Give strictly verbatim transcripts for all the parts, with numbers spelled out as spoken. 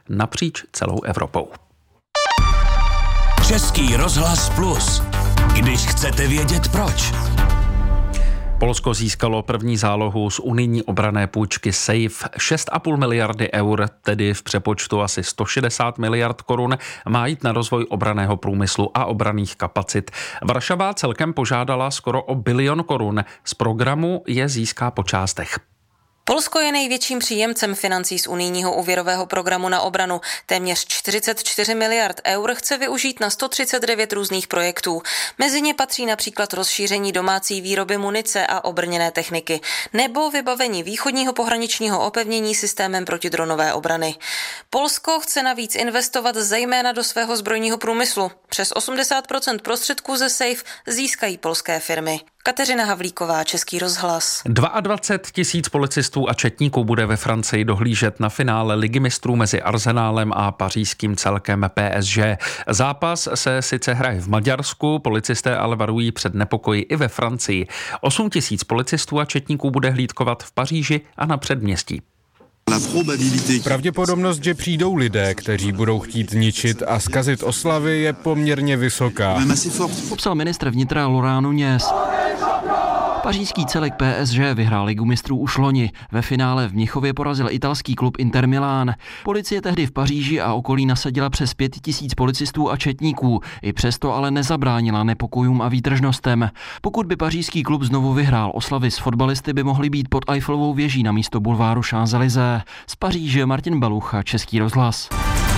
napříč celou Evropou. Český rozhlas Plus. Když chcete vědět proč. Polsko získalo první zálohu z unijní obranné půjčky SAFE. šest a půl miliardy eur, tedy v přepočtu asi sto šedesát miliard korun, má jít na rozvoj obranného průmyslu a obranných kapacit. Varšava celkem požádala skoro o bilion korun. Z programu je získá po částech. Polsko je největším příjemcem financí z unijního úvěrového programu na obranu. Téměř čtyřicet čtyři miliard eur chce využít na sto třicet devět různých projektů. Mezi ně patří například rozšíření domácí výroby munice a obrněné techniky, nebo vybavení východního pohraničního opevnění systémem protidronové obrany. Polsko chce navíc investovat zejména do svého zbrojního průmyslu. Přes osmdesát procent prostředků ze SAFE získají polské firmy. Kateřina Havlíková, Český rozhlas. dvacet dva tisíc policistů a četníků bude ve Francii dohlížet na finále Ligy mistrů mezi Arsenálem a pařížským celkem P S G. Zápas se sice hraje v Maďarsku, policisté ale varují před nepokoji i ve Francii. osm tisíc policistů a četníků bude hlídkovat v Paříži a na předměstí. Pravděpodobnost, že přijdou lidé, kteří budou chtít ničit a zkazit oslavy, je poměrně vysoká. Popsal ministr vnitra Laurent Nunez. Pařížský celek P S G vyhrál Ligu mistrů už loni. Ve finále v Mnichově porazil italský klub Inter Milán. Policie tehdy v Paříži a okolí nasadila přes pět tisíc policistů a četníků. I přesto ale nezabránila nepokojům a výtržnostem. Pokud by pařížský klub znovu vyhrál, oslavy s fotbalisty by mohly být pod Eiffelovou věží na místo bulváru Champs-Élysées. Z Paříže Martin Balucha, Český rozhlas.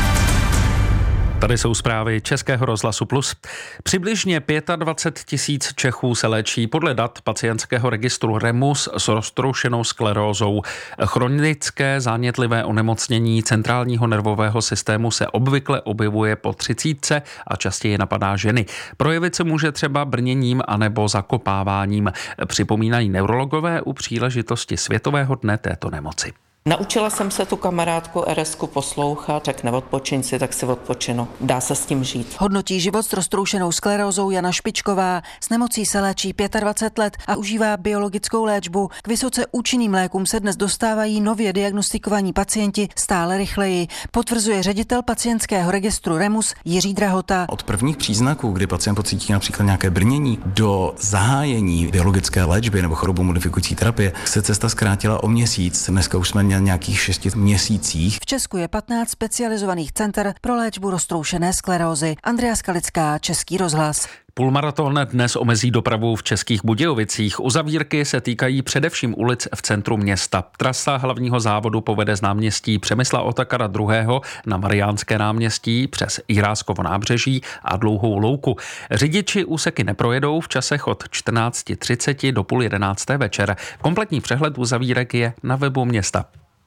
Tady jsou zprávy Českého rozhlasu Plus. Přibližně dvacet pět tisíc Čechů se léčí podle dat pacientského registru REMUS s roztroušenou sklerózou. Chronické zánětlivé onemocnění centrálního nervového systému se obvykle objevuje po třicítce a častěji napadá ženy. Projevit se může třeba brněním anebo zakopáváním, připomínají neurologové u příležitosti Světového dne této nemoci. Naučila jsem se tu kamarádku R S ku poslouchat, řekne odpočiň si, tak si odpočinu. Dá se s tím žít. Hodnotí život s roztroušenou sklerózou Jana Špičková. S nemocí se léčí dvacet pět let a užívá biologickou léčbu. K vysoce účinným lékům se dnes dostávají nově diagnostikovaní pacienti stále rychleji, potvrzuje ředitel pacientského registru REMUS Jiří Drahota. Od prvních příznaků, kdy pacient pocítí například nějaké brnění, do zahájení biologické léčby nebo chorobu modifikující terapie, se cesta zkrátila o měsíc. Dneska už jsme měli nějakých šesti měsících. V Česku je patnáct specializovaných center pro léčbu roztroušené sklerózy. Andrea Skalická, Český rozhlas. Půlmaraton dnes omezí dopravu v Českých Budějovicích. Uzavírky se týkají především ulic v centru města. Trasa hlavního závodu povede z náměstí Přemysla Otakara druhého. na Mariánské náměstí přes Jiráskovo nábřeží a Dlouhou louku. Řidiči úseky neprojedou v časech od čtrnáct třicet do půl jedenácté večer. Kompletní přehled uzavírek je na webu města.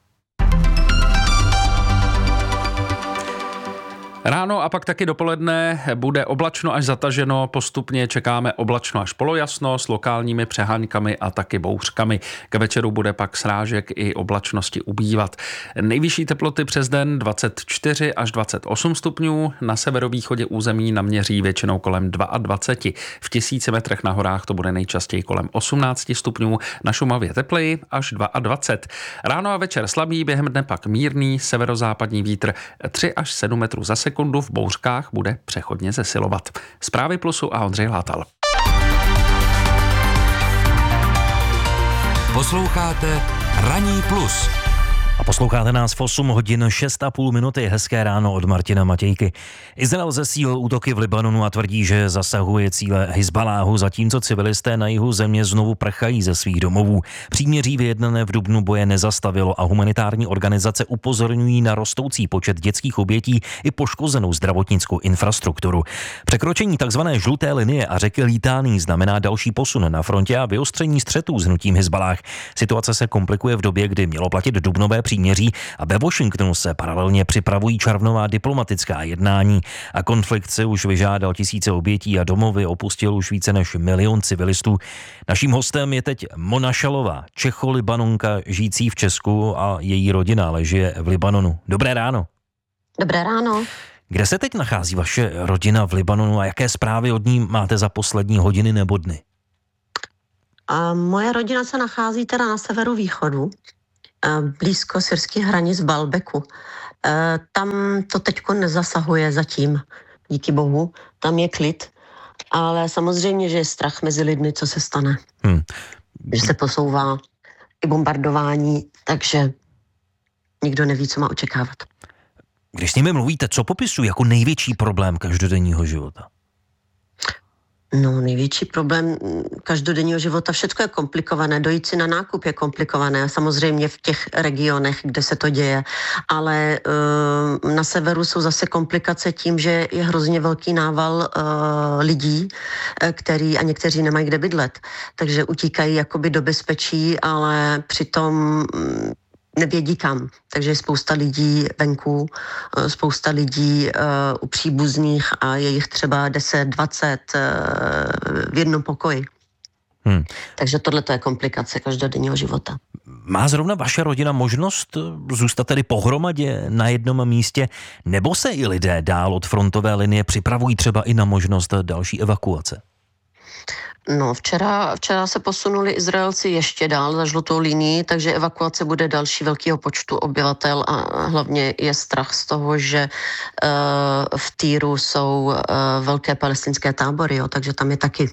Ráno a pak taky dopoledne bude oblačno až zataženo, postupně čekáme oblačno až polojasno s lokálními přeháňkami a taky bouřkami. K večeru bude pak srážek i oblačnosti ubývat. Nejvyšší teploty přes den dvacet čtyři až dvacet osm stupňů, na severovýchodě území naměří většinou kolem dvacet dva. V tisíci metrech na horách to bude nejčastěji kolem osmnáct stupňů, na Šumavě tepleji až dvacet dva. Ráno a večer slabý, během dne pak mírný severozápadní vítr tři až sedm metrů za sekundu. Sekundu v bouřkách bude přechodně zesilovat. Zprávy Plusu a Ondřej Látal. Posloucháte Ranní plus. A posloucháte nás v osm hodin šest a půl minuty. Hezké ráno od Martina Matějky. Izrael zesílil útoky v Libanonu a tvrdí, že zasahuje cíle Hizbaláhu, zatímco civilisté na jihu země znovu prchají ze svých domovů. Příměří vyjednané v dubnu boje nezastavilo a humanitární organizace upozorňují na rostoucí počet dětských obětí i poškozenou zdravotnickou infrastrukturu. Překročení takzvané žluté linie a řeky Lítáný znamená další posun na frontě a vyostření střetů s hnutím Hizbalách. Situace se komplikuje v době, kdy mělo platit dubnové příměří a ve Washingtonu se paralelně připravují červnová diplomatická jednání a konflikt se už vyžádal tisíce obětí a domovy opustil už více než milion civilistů. Naším hostem je teď Mona Šalová, Čecho-Libanonka žijící v Česku a její rodina ale žije v Libanonu. Dobré ráno. Dobré ráno. Kde se teď nachází vaše rodina v Libanonu a jaké zprávy od ní máte za poslední hodiny nebo dny? A moje rodina se nachází teda na severu východu, blízko syrských hranic Balbeku. Tam to teďko nezasahuje zatím, díky bohu, tam je klid, ale samozřejmě, že je strach mezi lidmi, co se stane. Hmm. Že se posouvá i bombardování, takže nikdo neví, co má očekávat. Když s nimi mluvíte, co popisují jako největší problém každodenního života? No, největší problém každodenního života, všechno je komplikované, dojít si na nákup je komplikované, samozřejmě v těch regionech, kde se to děje, ale uh, na severu jsou zase komplikace tím, že je hrozně velký nával uh, lidí, který a někteří nemají kde bydlet, takže utíkají jakoby do bezpečí, ale přitom nevědí kam. Takže je spousta lidí venku, spousta lidí uh, u příbuzných a je jich třeba deset, dvacet uh, v jednom pokoji. Hmm. Takže tohle je komplikace každodenního života. Má zrovna vaše rodina možnost zůstat tedy pohromadě na jednom místě, nebo se i lidé dál od frontové linie připravují třeba i na možnost další evakuace? No, včera, včera se posunuli Izraelci ještě dál za žlutou linii, takže evakuace bude další velkého počtu obyvatel a hlavně je strach z toho, že uh, v Týru jsou uh, velké palestinské tábory, jo, takže tam je taky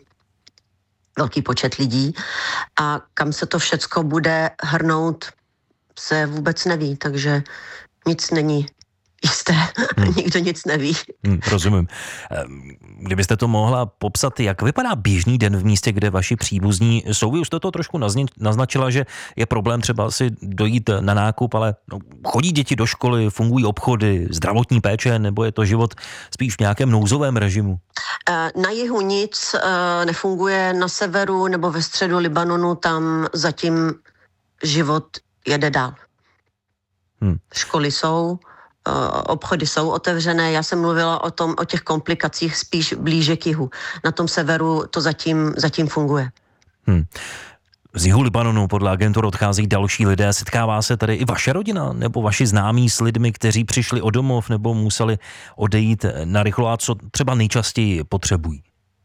velký počet lidí a kam se to všecko bude hrnout, se vůbec neví, takže nic není jisté, hmm. nikdo nic neví. Hmm, rozumím. Kdybyste to mohla popsat, jak vypadá běžný den v místě, kde vaši příbuzní jsou? Vy už jste to trošku naznačila, že je problém třeba si dojít na nákup, ale no, chodí děti do školy, fungují obchody, zdravotní péče, nebo je to život spíš v nějakém nouzovém režimu? Na jihu nic nefunguje, na severu nebo ve středu Libanonu tam zatím život jede dál. Hmm. Školy jsou, obchody jsou otevřené. Já jsem mluvila o tom, o těch komplikacích spíš blíže k jihu. Na tom severu to zatím, zatím funguje. Hmm. Z jihu Libanonu podle agentur odchází další lidé. Setkává se tady i vaše rodina nebo vaši známí s lidmi, kteří přišli o domov nebo museli odejít narychlo a co třeba nejčastěji potřebují?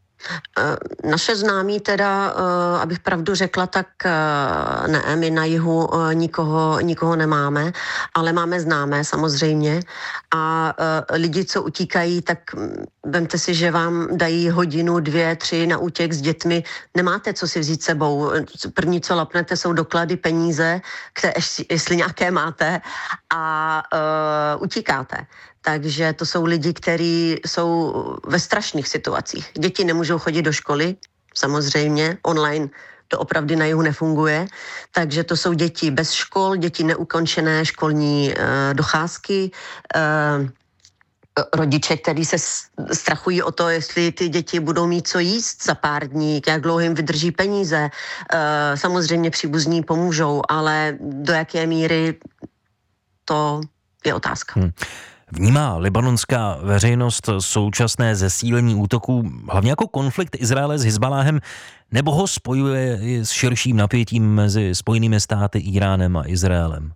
Naše známí teda, abych pravdu řekla, tak ne, my na jihu nikoho, nikoho nemáme, ale máme známé samozřejmě a lidi, co utíkají, tak vemte si, že vám dají hodinu, dvě, tři na útěk s dětmi, nemáte co si vzít sebou. První, co lapnete, jsou doklady, peníze, které, jestli nějaké máte a uh, utíkáte. Takže to jsou lidi, kteří jsou ve strašných situacích. Děti nemůžou chodit do školy, samozřejmě, online to opravdu na jihu nefunguje, takže to jsou děti bez škol, děti neukončené školní uh, docházky, uh, rodiče, kteří se strachují o to, jestli ty děti budou mít co jíst za pár dní, jak dlouho jim vydrží peníze. Uh, samozřejmě příbuzní pomůžou, ale do jaké míry, to je otázka. Hmm. Vnímá libanonská veřejnost současné zesílení útoků hlavně jako konflikt Izraele s Hizbaláhem, nebo ho spojuje s širším napětím mezi Spojenými státy, Iránem a Izraelem?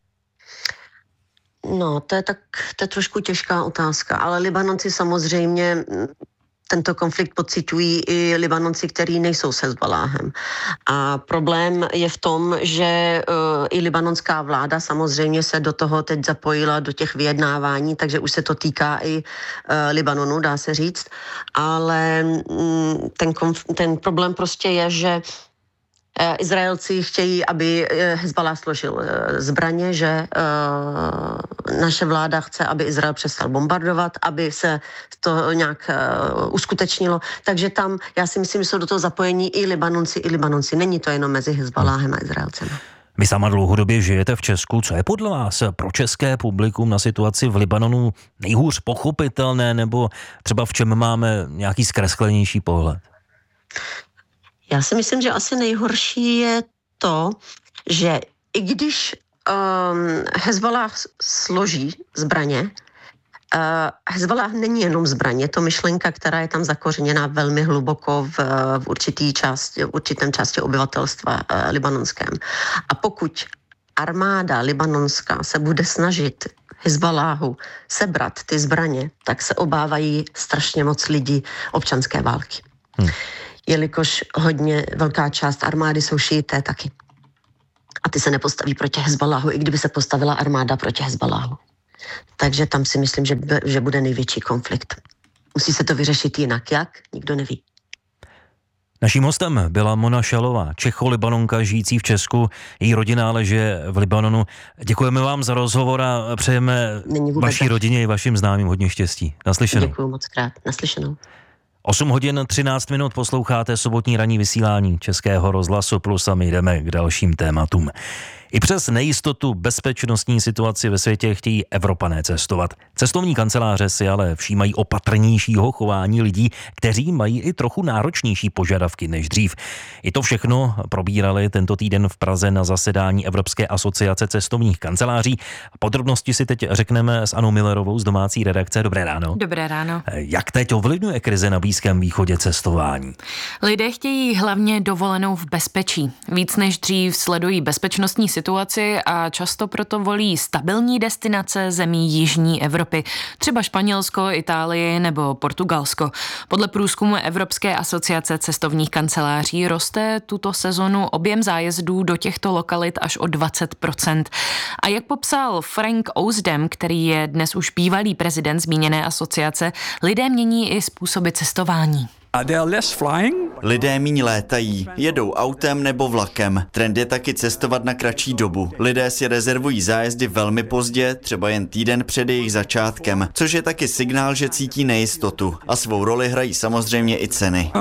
No, to je tak, to je trošku těžká otázka, ale Libanonci samozřejmě tento konflikt pociťují i Libanonci, kteří nejsou s Hezbaláhem. A problém je v tom, že uh, i libanonská vláda samozřejmě se do toho teď zapojila do těch vyjednávání, takže už se to týká i uh, Libanonu, dá se říct. Ale um, ten, konf- ten problém prostě je, že Izraelci chtějí, aby Hezbaláh složil zbraně, že uh, naše vláda chce, aby Izrael přestal bombardovat, aby se to nějak uh, uskutečnilo. Takže tam, já si myslím, že jsou do toho zapojení i Libanonci, i Libanonci. Není to jenom mezi Hezbaláhem a Izraelcem. Vy sama dlouhodobě žijete v Česku. Co je podle vás pro české publikum na situaci v Libanonu nejhůř pochopitelné, nebo třeba v čem máme nějaký zkreslenější pohled? Já si myslím, že asi nejhorší je to, že i když um, Hezbaláh složí zbraně, uh, Hezbaláh není jenom zbraně, je to myšlenka, která je tam zakořeněná velmi hluboko v, v, určitý části, v určitém části obyvatelstva uh, libanonském. A pokud armáda libanonská se bude snažit Hezbaláhu sebrat ty zbraně, tak se obávají strašně moc lidí občanské války. Hmm. Jelikož hodně velká část armády jsou šíité taky. A ty se nepostaví proti Hezbaláhu, i kdyby se postavila armáda proti Hezbaláhu. takže tam si myslím, že, že bude největší konflikt. Musí se to vyřešit jinak. Jak? Nikdo neví. Naším hostem byla Mona Šalová, Čecho-Libanonka žijící v Česku. Její rodina ale žije v Libanonu. Děkujeme vám za rozhovor a přejeme vaší rodině i vašim známým hodně štěstí. Naslyšenou. Děkuji moc krát. Naslyšenou. osm hodin třináct minut posloucháte sobotní ranní vysílání Českého rozhlasu Plus a my jdeme k dalším tématům. I přes nejistotu bezpečnostní situaci ve světě chtějí Evropané cestovat. Cestovní kanceláře si ale všímají opatrnějšího chování lidí, kteří mají i trochu náročnější požadavky než dřív. I to všechno probírali tento týden v Praze na zasedání Evropské asociace cestovních kanceláří. Podrobnosti si teď řekneme s Anou Millerovou z domácí redakce. Dobré ráno. Dobré ráno. Jak teď ovlivňuje krize na Blízkém východě cestování? Lidé chtějí hlavně dovolenou v bezpečí. Víc než dřív sledují bezpečnostní situaci a často proto volí stabilní destinace zemí jižní Evropy, třeba Španělsko, Itálii nebo Portugalsko. Podle průzkumu Evropské asociace cestovních kanceláří roste tuto sezonu objem zájezdů do těchto lokalit až o dvacet procent. A jak popsal Frank Ousdem, který je dnes už bývalý prezident zmíněné asociace, lidé mění i způsoby cestování. Lidé míň létají, jedou autem nebo vlakem. Trend je taky cestovat na kratší dobu. Lidé si rezervují zájezdy velmi pozdě, třeba jen týden před jejich začátkem, což je taky signál, že cítí nejistotu. A svou roli hrají samozřejmě i ceny.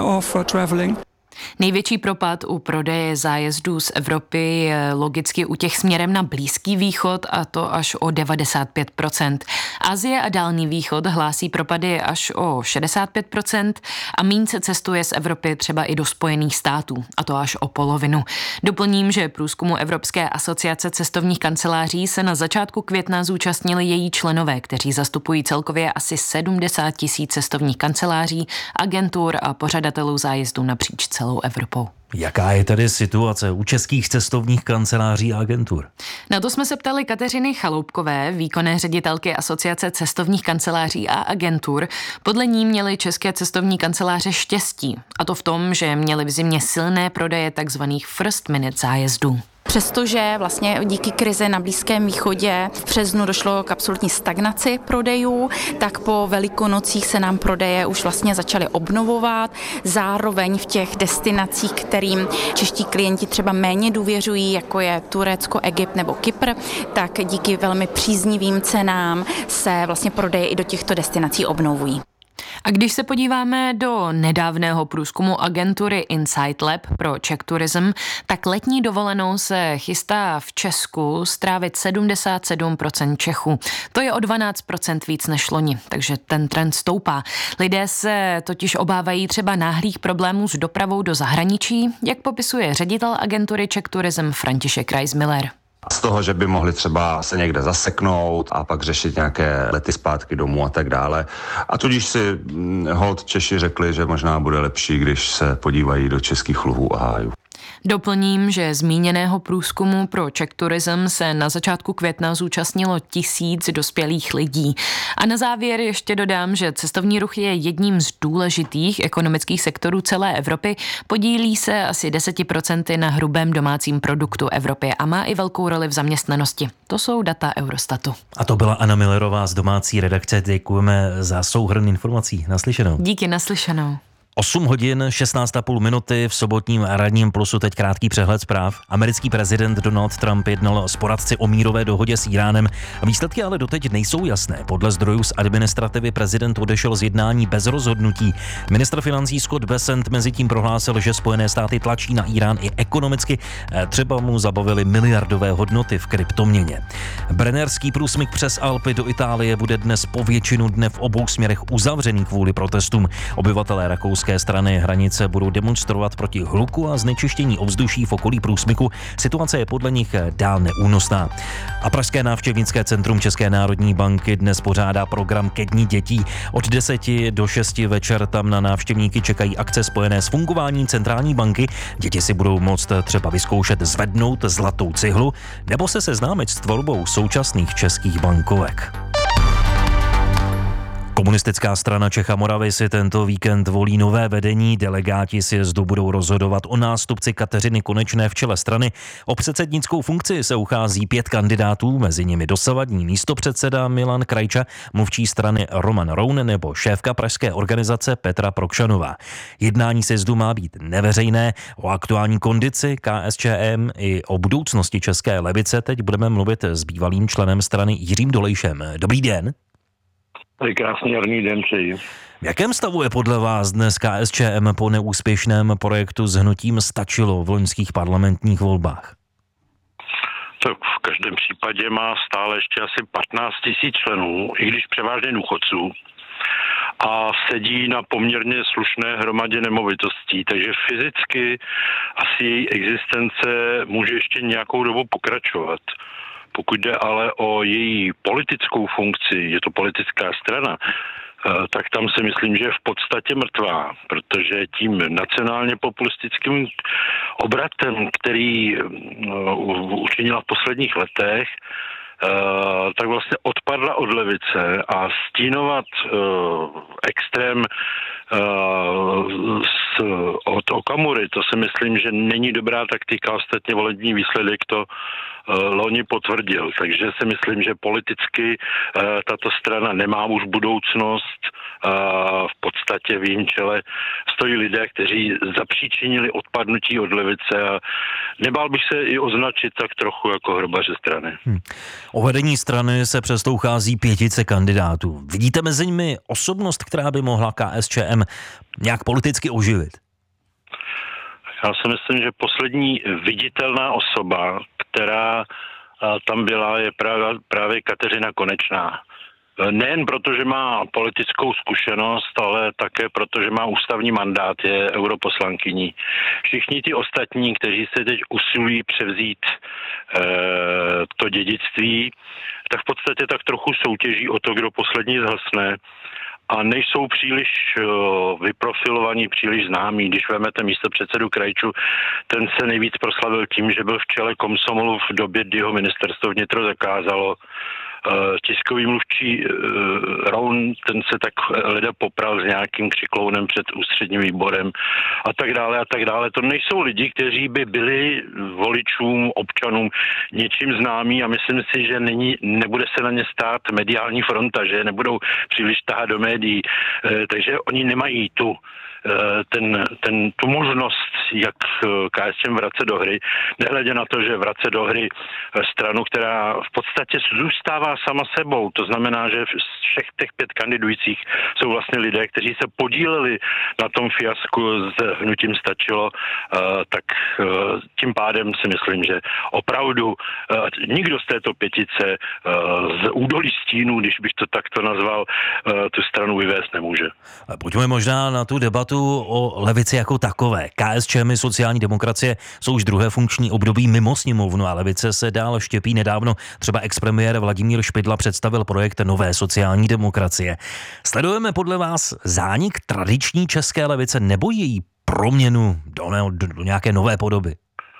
Největší propad u prodeje zájezdů z Evropy je logicky u těch směrem na Blízký východ, a to až o devadesát pět procent. Asie a Dálný východ hlásí propady až o šedesát pět procent a míň se cestuje z Evropy třeba i do Spojených států, a to až o polovinu. Doplním, že průzkumu Evropské asociace cestovních kanceláří se na začátku května zúčastnili její členové, kteří zastupují celkově asi sedmdesát tisíc cestovních kanceláří, agentur a pořadatelů zájezdů napříč celou Evropou. Jaká je tedy situace u českých cestovních kanceláří a agentur? Na to jsme se ptali Kateřiny Chaloupkové, výkonné ředitelky Asociace cestovních kanceláří a agentur. Podle ní měly české cestovní kanceláře štěstí, a to v tom, že měly v zimě silné prodeje takzvaných first minute zájezdů. Přestože vlastně díky krizi na Blízkém východě v březnu došlo k absolutní stagnaci prodejů, tak po Velikonocích se nám prodeje už vlastně začaly obnovovat. Zároveň v těch destinacích, kterým čeští klienti třeba méně důvěřují, jako je Turecko, Egypt nebo Kypr, tak díky velmi příznivým cenám se vlastně prodeje i do těchto destinací obnovují. A když se podíváme do nedávného průzkumu agentury Insight Lab pro Czech Tourism, tak letní dovolenou se chystá v Česku strávit sedmdesát sedm procent Čechů. To je o dvanáct procent víc než loni, takže ten trend stoupá. Lidé se totiž obávají třeba náhlých problémů s dopravou do zahraničí, jak popisuje ředitel agentury Czech Tourism František Reismiller. Z toho, že by mohli třeba se někde zaseknout a pak řešit nějaké lety zpátky domů a tak dále. A tudíž si holt Češi řekli, že možná bude lepší, když se podívají do českých luhů a hájů. Doplním, že zmíněného průzkumu pro Czech Tourism se na začátku května zúčastnilo tisíc dospělých lidí. A na závěr ještě dodám, že cestovní ruch je jedním z důležitých ekonomických sektorů celé Evropy. Podílí se asi deset procent na hrubém domácím produktu Evropy a má i velkou roli v zaměstnanosti. To jsou data Eurostatu. A to byla Anna Millerová z domácí redakce. Děkujeme za souhrn informací. Naslyšenou. Díky, naslyšenou. osm hodin šestnáct a půl minuty v sobotním ranním Plusu, teď krátký přehled zpráv. Americký prezident Donald Trump jednal s poradci o mírové dohodě s Iránem. Výsledky ale doteď nejsou jasné. Podle zdrojů z administrativy prezident odešel z jednání bez rozhodnutí. Ministr financí Scott Bessent mezi tím prohlásil, že Spojené státy tlačí na Irán i ekonomicky. Třeba mu zabavili miliardové hodnoty v kryptoměně. Brennerský průsmyk přes Alpy do Itálie bude dnes po většinu dne v obou směrech uzavřený kvůli protestům. Obyvatelé Rakouska strany hranice budou demonstrovat proti hluku a znečištění ovzduší v okolí průsmyku. Situace je podle nich dál neúnosná. A Pražské návštěvnické centrum České národní banky dnes pořádá program ke dni dětí. Od deseti do šesti večer tam na návštěvníky čekají akce spojené s fungováním centrální banky. Děti si budou moct třeba vyzkoušet zvednout zlatou cihlu nebo se seznámit s tvorbou současných českých bankovek. Komunisté Komunistická strana Čech a Moravy si tento víkend volí nové vedení. Delegáti sjezdu budou rozhodovat o nástupci Kateřiny Konečné v čele strany. O předsednickou funkci se uchází pět kandidátů, mezi nimi dosavadní místopředseda Milan Krajča, mluvčí strany Roman Roun nebo šéfka pražské organizace Petra Prokšanová. Jednání sjezdu má být neveřejné. O aktuální kondici K S Č M i o budoucnosti české levice teď budeme mluvit s bývalým členem strany Jiřím Dolejšem. Dobrý den. Krásný jarní den přeji. V jakém stavu je podle vás dnes K S Č M po neúspěšném projektu s hnutím Stačilo v loňských parlamentních volbách? Tak v každém případě má stále ještě asi patnáct tisíc členů, i když převážně důchodců, a sedí na poměrně slušné hromadě nemovitostí, takže fyzicky asi její existence může ještě nějakou dobu pokračovat. Pokud jde ale o její politickou funkci, je to politická strana, tak tam si myslím, že je v podstatě mrtvá, protože tím nacionálně populistickým obratem, který učinila v posledních letech, tak vlastně odpadla od levice a stínovat extrém z, od Okamury, to si myslím, že není dobrá taktika, ostatně volební výsledek to loni potvrdil. Takže si myslím, že politicky tato strana nemá už budoucnost. V podstatě v jejím čele stojí lidé, kteří zapříčinili odpadnutí od levice a nebál bych se i označit tak trochu jako hrobaře strany. Hmm. O vedení strany se přesto uchází pětice kandidátů. Vidíte mezi nimi osobnost, která by mohla K S Č M nějak politicky oživit? Já si myslím, že poslední viditelná osoba, která tam byla, je právě, právě Kateřina Konečná. Nejen proto, že má politickou zkušenost, ale také proto, že má ústavní mandát, je europoslankyní. Všichni ty ostatní, kteří se teď usilují převzít e, to dědictví, tak v podstatě tak trochu soutěží o to, kdo poslední zhasne. A nejsou příliš uh, vyprofilovaní, příliš známí. Když vezmete místopředsedu Krajču, ten se nejvíc proslavil tím, že byl v čele Komsomolu v době, kdy ho ministerstvo vnitro zakázalo. Uh, tiskový mluvčí uh, Roun, ten se tak lidé popral s nějakým křiklounem před ústředním výborem a tak dále a tak dále. To nejsou lidi, kteří by byli voličům, občanům něčím známí a myslím si, že není, nebude se na ně stát mediální fronta, že nebudou příliš tahat do médií, uh, takže oni nemají tu Ten, ten, tu možnost, jak K S Č M vracet do hry, nehledě na to, že vracet do hry stranu, která v podstatě zůstává sama sebou. To znamená, že všech těch pět kandidujících jsou vlastně lidé, kteří se podíleli na tom fiasku s hnutím Stačilo, tak tím pádem si myslím, že opravdu nikdo z této pětice z údolí stínů, když bych to takto nazval, tu stranu vyvést nemůže. Pojďme možná na tu debatu o levici jako takové. K S Č M i sociální demokracie jsou už druhé funkční období mimo sněmovnu a levice se dál štěpí. Nedávno třeba expremiér Vladimír Špidla představil projekt nové sociální demokracie. Sledujeme podle vás zánik tradiční české levice nebo její proměnu do, ne, do nějaké nové podoby?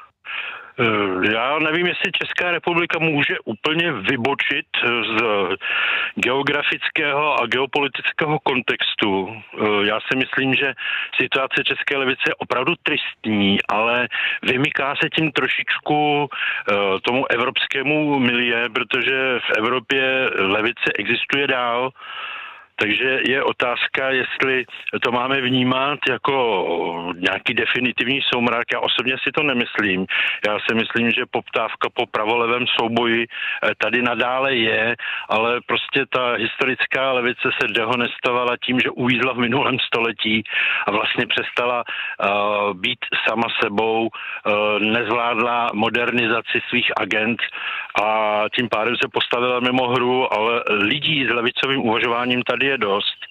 Já nevím, jestli Česká republika může úplně vybočit z geografického a geopolitického kontextu. Já si myslím, že situace české levice je opravdu tristní, ale vymyká se tím trošičku tomu evropskému milie, protože v Evropě levice existuje dál. Takže je otázka, jestli to máme vnímat jako nějaký definitivní soumrak. Já osobně si to nemyslím. Já si myslím, že poptávka po pravolevém souboji tady nadále je, ale prostě ta historická levice se dehonestovala tím, že uvízla v minulém století a vlastně přestala uh, být sama sebou, uh, nezvládla modernizaci svých agent a tím pádem se postavila mimo hru, ale lidí s levicovým uvažováním tady je dost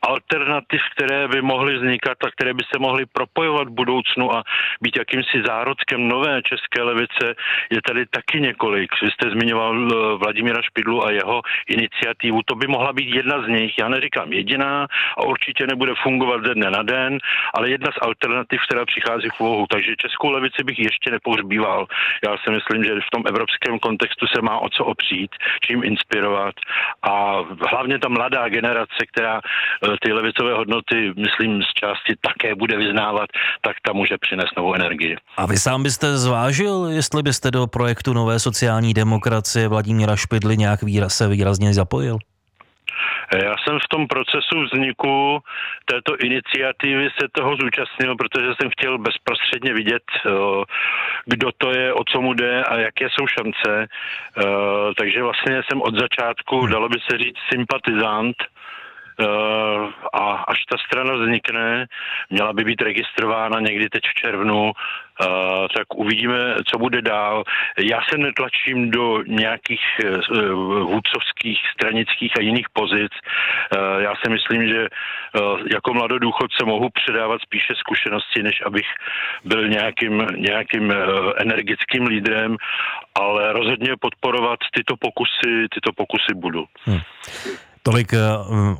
alternativ, které by mohly vznikat a které by se mohly propojovat v budoucnu a být jakýmsi zárodkem nové české levice, je tady taky několik. Vy jste zmiňoval Vladimíra Špidlu a jeho iniciativu. To by mohla být jedna z nich. Já neříkám jediná a určitě nebude fungovat ze dne na den, ale jedna z alternativ, která přichází v úvahu. Takže českou levici bych ještě nepohřbíval. Já si myslím, že v tom evropském kontextu se má o co opřít, čím inspirovat a hlavně ta mladá generace, která ty levicové hodnoty, myslím, z části také bude vyznávat, tak ta může přinést novou energii. A vy sám byste zvážil, jestli byste do projektu Nové sociální demokracie Vladimíra Špidly nějak výraz, se výrazně zapojil? Já jsem v tom procesu vzniku této iniciativy se toho zúčastnil, protože jsem chtěl bezprostředně vidět, kdo to je, o co mu jde a jaké jsou šance. Takže vlastně jsem od začátku, dalo by se říct, sympatizant. Uh, a až ta strana vznikne, měla by být registrována někdy teď v červnu, uh, tak uvidíme, co bude dál. Já se netlačím do nějakých uh, vůdcovských, stranických a jiných pozic. Uh, já si myslím, že uh, jako mladodůchodce mohu předávat spíše zkušenosti, než abych byl nějakým, nějakým uh, energickým lídrem, ale rozhodně podporovat tyto pokusy, tyto pokusy budu. Hmm. Tolik uh...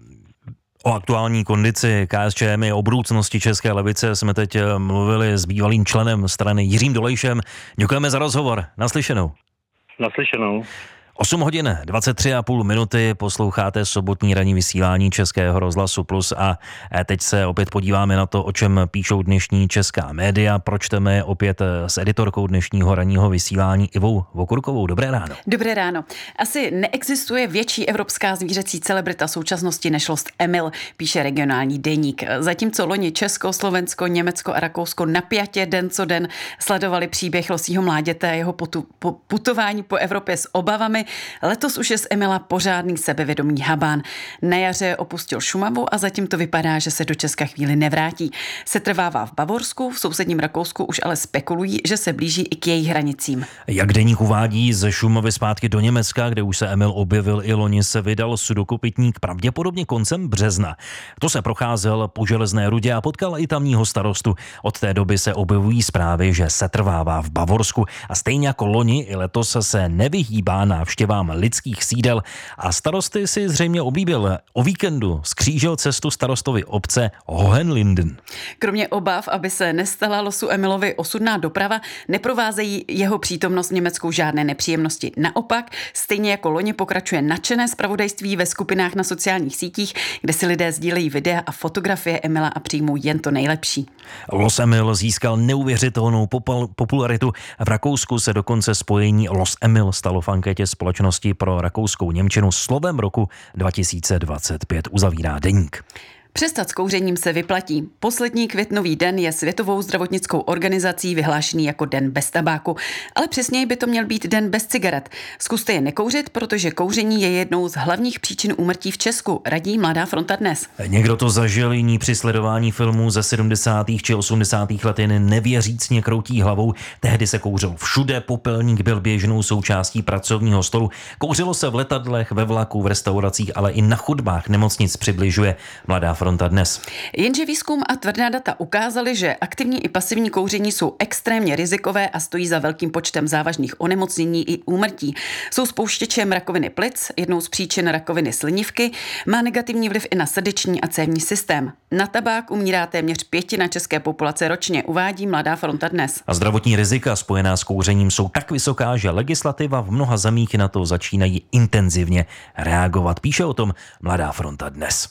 O aktuální kondici K S Č M i o budoucnosti české levice jsme teď mluvili s bývalým členem strany Jiřím Dolejšem. Děkujeme za rozhovor. Naslyšenou. Naslyšenou. osm hodin dvacet tři a půl minuty, posloucháte sobotní ranní vysílání Českého rozhlasu Plus a teď se opět podíváme na to, o čem píšou dnešní česká média. Pročteme opět s editorkou dnešního ranního vysílání Ivou Vokurkovou. Dobré ráno. Dobré ráno. Asi neexistuje větší evropská zvířecí celebrita současnosti než lost Emil, píše regionální deník. Zatímco loni Česko, Slovensko, Německo a Rakousko napjatě den co den sledovali příběh losího mláděte a jeho putu, po, putování po Evropě s obavami, letos už je z Emila pořádný sebevědomý habán. Na jaře opustil Šumavu a zatím to vypadá, že se do Česka chvíli nevrátí. Setrvává v Bavorsku, v sousedním Rakousku už ale spekulují, že se blíží i k jejich hranicím. Jak deník uvádí, ze Šumavy zpátky do Německa, kde už se Emil objevil i loni, se vydal sudokopytník pravděpodobně koncem března. To se procházel po Železné Rudě a potkal i tamního starostu. Od té doby se objevují zprávy, že setrvává v Bavorsku a stejně jako loni i letos se nevyhýbá návštěvám lidských sídel a starosty si zřejmě oblíbil. O víkendu skřížil cestu starostovi obce Hohenlinden. Kromě obav, aby se nestala losu Emilovi osudná doprava, neprovázejí jeho přítomnost v Německu žádné nepříjemnosti. Naopak, stejně jako loni pokračuje nadšené zpravodajství ve skupinách na sociálních sítích, kde si lidé sdílejí videa a fotografie Emila a přijmou jen to nejlepší. Los Emil získal neuvěřitelnou popularitu. V Rakousku se dokonce spojení Los Emil stalo v anketě Společnosti pro rakouskou němčinu slovem roku dva tisíce dvacet pět, uzavírá deník. Přestat s kouřením se vyplatí. Poslední květnový den je Světovou zdravotnickou organizací vyhlášený jako Den bez tabáku, ale přesněji by to měl být Den bez cigaret. Zkuste je nekouřit, protože kouření je jednou z hlavních příčin úmrtí v Česku, radí Mladá fronta dnes. Někdo to zažil, jiný při sledování filmů ze sedmdesátých či osmdesátých let jen nevěřícně kroutí hlavou. Tehdy se kouřil všude, popelník byl běžnou součástí pracovního stolu. Kouřilo se v letadlech, ve vlaku, v restauracích, ale i na chodbách nemocnic, přibližuje Mladá fronta dnes. Jenže výzkum a tvrdá data ukázaly, že aktivní i pasivní kouření jsou extrémně rizikové a stojí za velkým počtem závažných onemocnění i úmrtí. Jsou spouštěčem rakoviny plic, jednou z příčin rakoviny slinivky, má negativní vliv i na srdeční a cévní systém. Na tabák umírá téměř pětina české populace ročně, uvádí Mladá fronta dnes. A zdravotní rizika spojená s kouřením jsou tak vysoká, že legislativa v mnoha zemích na to začínají intenzivně reagovat. Píše o tom Mladá fronta dnes.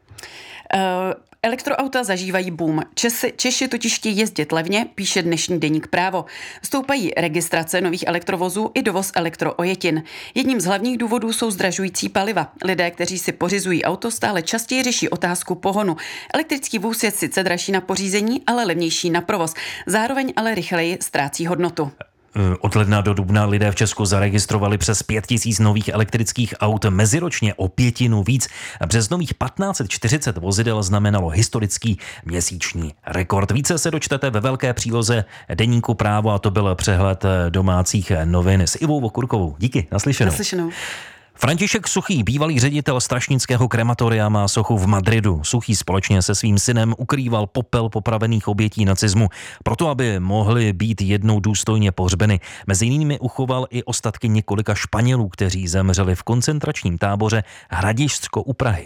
Uh, elektroauta zažívají boom. Česi, Češi totiž chtějí jezdit levně, píše dnešní deník Právo. Stoupají registrace nových elektrovozů i dovoz elektroojetin. Jedním z hlavních důvodů jsou zdražující paliva. Lidé, kteří si pořizují auto, stále častěji řeší otázku pohonu. Elektrický vůz je sice dražší na pořízení, ale levnější na provoz. Zároveň ale rychleji ztrácí hodnotu. Od ledna do dubna lidé v Česku zaregistrovali přes pět tisíc nových elektrických aut, meziročně o pětinu víc. Březnových patnáct set čtyřicet vozidel znamenalo historický měsíční rekord. Více se dočtete ve velké příloze deníku Právo a to byl přehled domácích novin s Ivou Vokurkovou. Díky, naslyšenou. Naslyšenou. František Suchý, bývalý ředitel strašnického krematoria, má sochu v Madridu. Suchý společně se svým synem ukrýval popel popravených obětí nacismu, proto aby mohly být jednou důstojně pohřbeny. Mezi jinými uchoval i ostatky několika Španělů, kteří zemřeli v koncentračním táboře Hradišťsko u Prahy.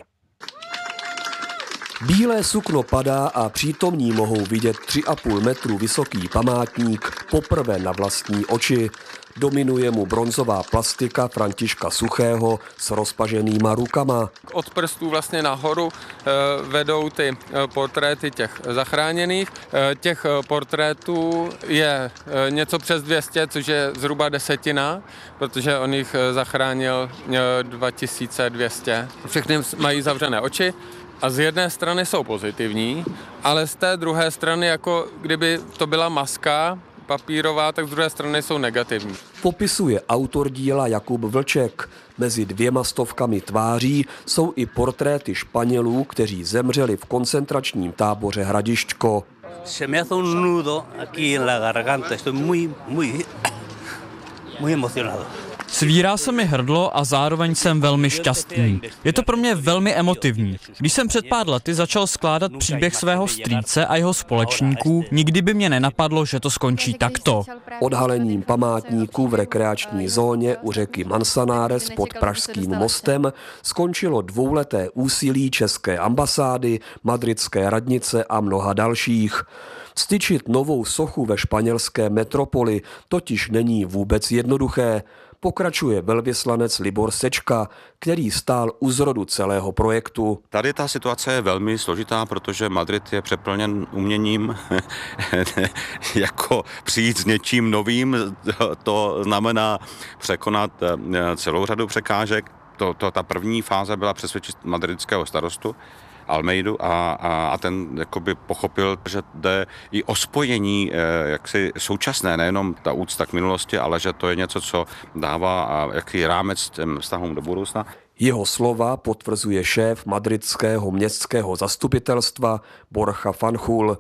Bílé sukno padá a přítomní mohou vidět tři a půl metru vysoký památník poprvé na vlastní oči. Dominuje mu bronzová plastika Františka Suchého s rozpaženýma rukama. Od prstů vlastně nahoru e, vedou ty e, portréty těch zachráněných. E, těch portrétů je e, něco přes dvě stě, což je zhruba desetina, protože on jich zachránil e, dva tisíce dvě stě. Všechny mají zavřené oči. A z jedné strany jsou pozitivní, ale z té druhé strany, jako kdyby to byla maska papírová, tak z druhé strany jsou negativní. Popisuje autor díla Jakub Vlček. Mezi dvěma stovkami tváří jsou i portréty Španělů, kteří zemřeli v koncentračním táboře Hradišťko. Se me hace un nudo aquí en la garganta, estoy muy, muy, muy emocionado. Svírá se mi hrdlo a zároveň jsem velmi šťastný. Je to pro mě velmi emotivní. Když jsem před pár lety začal skládat příběh svého strýce a jeho společníků, nikdy by mě nenapadlo, že to skončí takto. Odhalením památníků v rekreační zóně u řeky Manzanares pod Pražským mostem skončilo dvouleté úsilí české ambasády, madridské radnice a mnoha dalších. Styčit novou sochu ve španělské metropoli totiž není vůbec jednoduché. Pokračuje velvyslanec Libor Sečka, který stál u zrodu celého projektu. Tady ta situace je velmi složitá, protože Madrid je přeplněn uměním. Jako přijít s něčím novým, to znamená překonat celou řadu překážek. To, to, ta první fáze byla přesvědčit madridského starostu Almeidu a, a, a ten jakoby pochopil, že jde i o spojení eh, jaksi současné, nejenom ta úcta k minulosti, ale že to je něco, co dává jaký rámec těm vztahům do budoucna. Jeho slova potvrzuje šéf madridského městského zastupitelstva Borja Fanjul.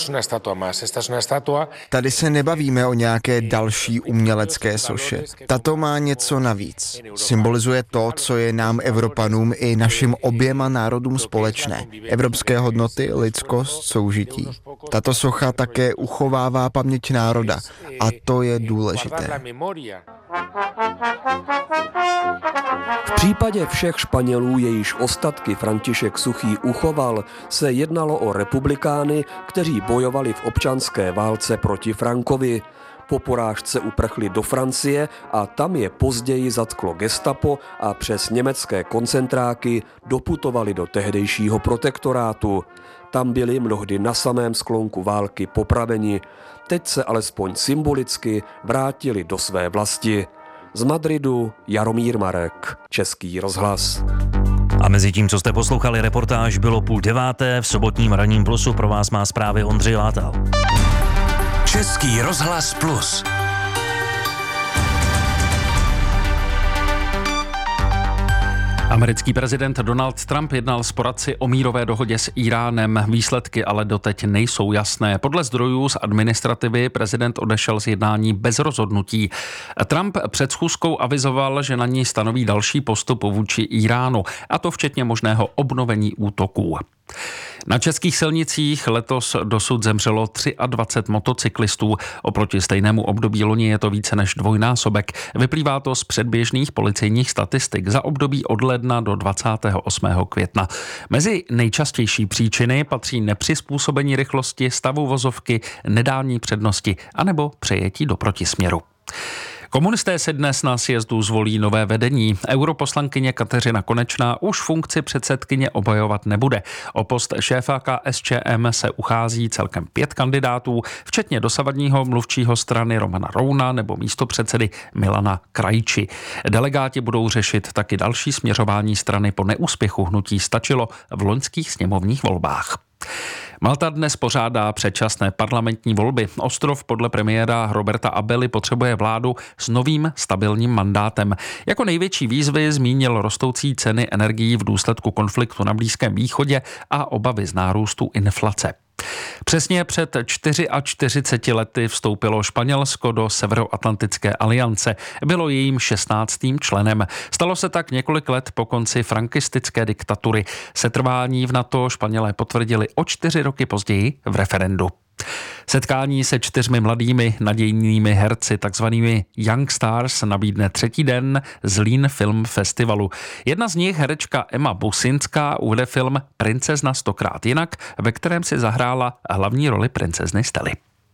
Tady se nebavíme o nějaké další umělecké soše. Tato má něco navíc. Symbolizuje to, co je nám Evropanům i našim oběma národům společné. Evropské hodnoty, lidskost, soužití. Tato socha také uchovává paměť národa a to je důležité. V případě všech Španělů, jejíž ostatky František Suchý uchoval, se jednalo o republikány, kteří bojovali v občanské válce proti Frankovi. Po porážce uprchli do Francie a tam je později zatklo gestapo a přes německé koncentráky doputovali do tehdejšího protektorátu. Tam byli mnohdy na samém sklonku války popraveni. Teď se alespoň symbolicky vrátili do své vlasti. Z Madridu Jaromír Marek, Český rozhlas. A mezi tím, co jste poslouchali, reportáž bylo půl deváté, v sobotním ranním Plusu pro vás má zprávy Ondřej Látal. Český rozhlas Plus. Americký prezident Donald Trump jednal s poradci o mírové dohodě s Íránem. Výsledky ale doteď nejsou jasné. Podle zdrojů z administrativy prezident odešel z jednání bez rozhodnutí. Trump před schůzkou avizoval, že na ní stanoví další postup vůči Íránu, a to včetně možného obnovení útoků. Na českých silnicích letos dosud zemřelo dvacet tři motocyklistů. Oproti stejnému období loni je to více než dvojnásobek. Vyplývá to z předběžných policejních statistik za období od ledna do dvacátého osmého května. Mezi nejčastější příčiny patří nepřizpůsobení rychlosti, stavu vozovky, nedání přednosti anebo přejetí do protisměru. Komunisté si dnes na sjezdu zvolí nové vedení. Europoslankyně Kateřina Konečná už funkci předsedkyně obhajovat nebude. O post šéfa K S Č M se uchází celkem pět kandidátů, včetně dosavadního mluvčího strany Romana Rouna nebo místopředsedy Milana Krajči. Delegáti budou řešit taky další směřování strany po neúspěchu hnutí Stačilo v loňských sněmovních volbách. Malta dnes pořádá předčasné parlamentní volby. Ostrov podle premiéra Roberta Abely potřebuje vládu s novým stabilním mandátem. Jako největší výzvy zmínil rostoucí ceny energií v důsledku konfliktu na Blízkém východě a obavy z nárůstu inflace. Přesně před čtyřiceti čtyři lety vstoupilo Španělsko do Severoatlantické aliance. Bylo jejím šestnáctým členem. Stalo se tak několik let po konci frankistické diktatury. Setrvání v NATO Španělé potvrdili o čtyři roky později v referendu. Setkání se čtyřmi mladými nadějnými herci, takzvanými Young Stars, nabídne třetí den Zlín Film Festivalu. Jedna z nich, herečka Emma Businská, uvede film Princezna stokrát jinak, ve kterém si zahrála hlavní roli princezny Stely.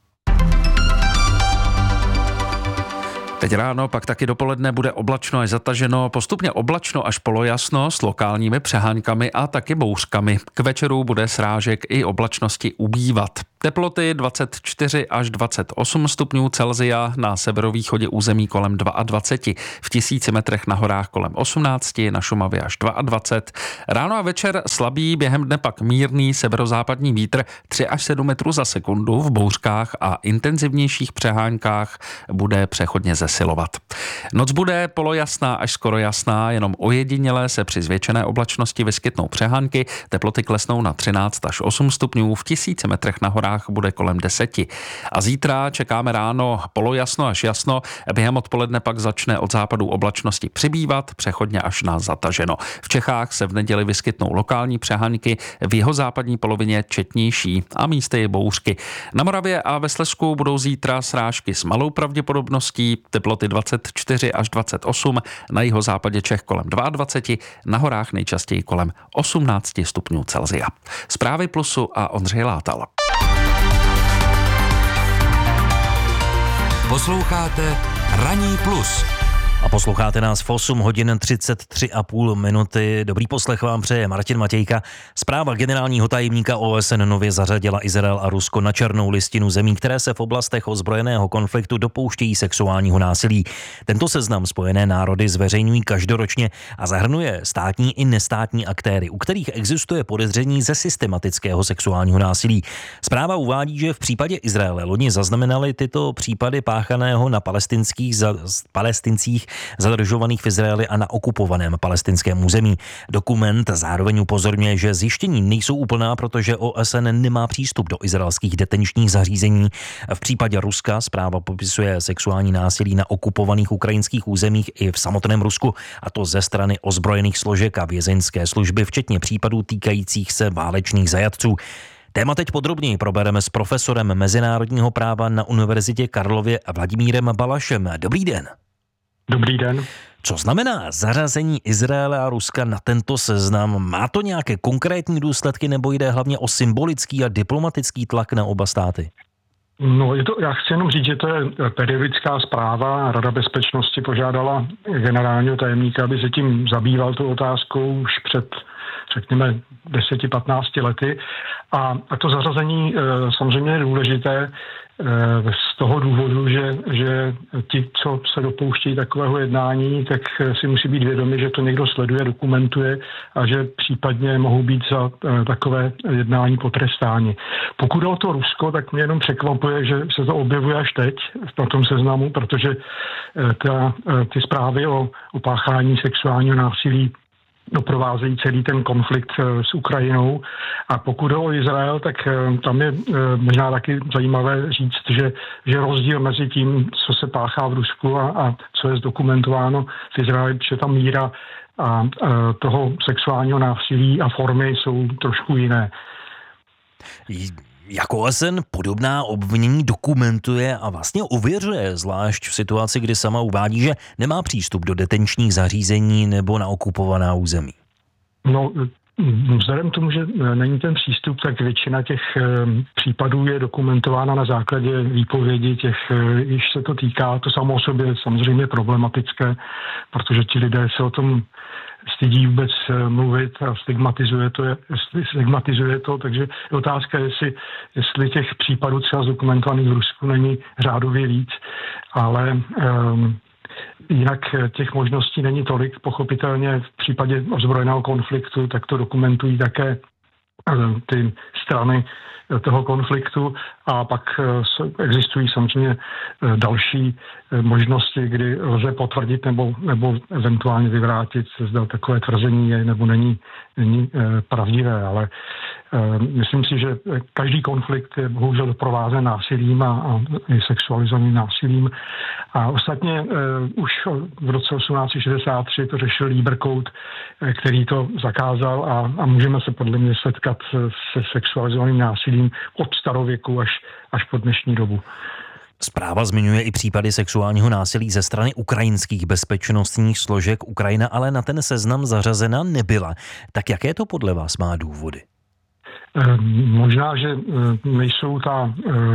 Teď ráno, pak taky dopoledne bude oblačno až zataženo, postupně oblačno až polojasno s lokálními přeháňkami a taky bouřkami. K večeru bude srážek i oblačnosti ubývat. Teploty dvacet čtyři až dvacet osm stupňů Celsia, na severovýchodě území kolem dvacet dva, v tisíci metrech na horách kolem osmnáct, na Šumavě až dvacet dva. Ráno a večer slabý, během dne pak mírný severozápadní vítr tři až sedm metrů za sekundu, v bouřkách a intenzivnějších přeháňkách bude přechodně zesilovat. Noc bude polojasná až skoro jasná, jenom ojediněle se při zvětšené oblačnosti vyskytnou přehánky, teploty klesnou na třináct až osm stupňů, v tisíci metrech na horách bude kolem deseti. A zítra čekáme ráno polojasno až jasno, během odpoledne pak začne od západu oblačnosti přibývat, přechodně až na zataženo. V Čechách se v neděli vyskytnou lokální přehánky, v jihozápadní polovině četnější a místy bouřky. Na Moravě a ve Slezsku budou zítra srážky s malou pravděpodobností, teploty dvacet čtyři až dvacet osm, na jihozápadě Čech kolem dvacet dva, na horách nejčastěji kolem osmnáct stupňů Celsia. Zprávy Plusu a Ondřej Látal. Posloucháte Ranní plus. A posloucháte nás v osm hodin třicet tři a půl minuty. Dobrý poslech vám přeje Martin Matějka. Zpráva generálního tajemníka O S N nově zařadila Izrael a Rusko na černou listinu zemí, které se v oblastech ozbrojeného konfliktu dopouštějí sexuálního násilí. Tento seznam Spojené národy zveřejňují každoročně a zahrnuje státní i nestátní aktéry, u kterých existuje podezření ze systematického sexuálního násilí. Zpráva uvádí, že v případě Izraele loni zaznamenali tyto případy páchaného na palestinských za, palestincích zadržovaných v Izraeli a na okupovaném palestinském území. Dokument zároveň upozorňuje, že zjištění nejsou úplná, protože O S N nemá přístup do izraelských detenčních zařízení. V případě Ruska zpráva popisuje sexuální násilí na okupovaných ukrajinských územích i v samotném Rusku, a to ze strany ozbrojených složek a vězeňské služby, včetně případů týkajících se válečných zajatců. Téma teď podrobněji probereme s profesorem mezinárodního práva na Univerzitě Karlově Vladimírem Balašem. Dobrý den. Dobrý den. Co znamená zařazení Izraele a Ruska na tento seznam? Má to nějaké konkrétní důsledky nebo jde hlavně o symbolický a diplomatický tlak na oba státy? No, je to, já chci jenom říct, že to je periodická zpráva. Rada bezpečnosti požádala generálního tajemníka, aby se tím zabýval tou otázkou už před, řekněme, deseti patnácti lety. A, a to zařazení e, samozřejmě je důležité e, z toho důvodu, že, že ti, co se dopouštějí takového jednání, tak si musí být vědomi, že to někdo sleduje, dokumentuje a že případně mohou být za e, takové jednání potrestáni. Pokud o to Rusko, tak mě jenom překvapuje, že se to objevuje až teď na tom seznamu, protože e, ta, e, ty zprávy o, o páchání sexuálního násilí doprovázejí celý ten konflikt s Ukrajinou. A pokud o Izrael, tak tam je možná taky zajímavé říct, že, že rozdíl mezi tím, co se páchá v Rusku a, a co je zdokumentováno v Izraeli, že ta míra a, a toho sexuálního násilí a formy jsou trošku jiné. Jak O S N podobná obvinění dokumentuje a vlastně ověřuje, zvlášť v situaci, kdy sama uvádí, že nemá přístup do detenčních zařízení nebo na okupovaná území? No, vzhledem k tomu, že není ten přístup, tak většina těch případů je dokumentována na základě výpovědi těch, již se to týká. To samo o sobě je samozřejmě problematické, protože ti lidé se o tom stydí vůbec mluvit a stigmatizuje to, stigmatizuje to, takže je otázka, jestli, jestli těch případů třeba zdokumentovaných v Rusku není řádově víc, ale um, jinak těch možností není tolik. Pochopitelně v případě ozbrojeného konfliktu tak to dokumentují také ty strany toho konfliktu a pak existují samozřejmě další možnosti, kdy lze potvrdit nebo, nebo eventuálně vyvrátit, zda takové tvrzení je nebo není, není pravdivé, ale Myslím si, že každý konflikt je bohužel doprovázen násilím a, a i sexualizovaným násilím. A ostatně už v roce osmnáct set šedesát tři to řešil Lieberkot, který to zakázal a, a můžeme se podle mě setkat se sexualizovaným násilím od starověku až, až po dnešní dobu. Zpráva zmiňuje i případy sexuálního násilí ze strany ukrajinských bezpečnostních složek. Ukrajina ale na ten seznam zařazena nebyla. Tak jaké to podle vás má důvody? Možná, že nejsou ta,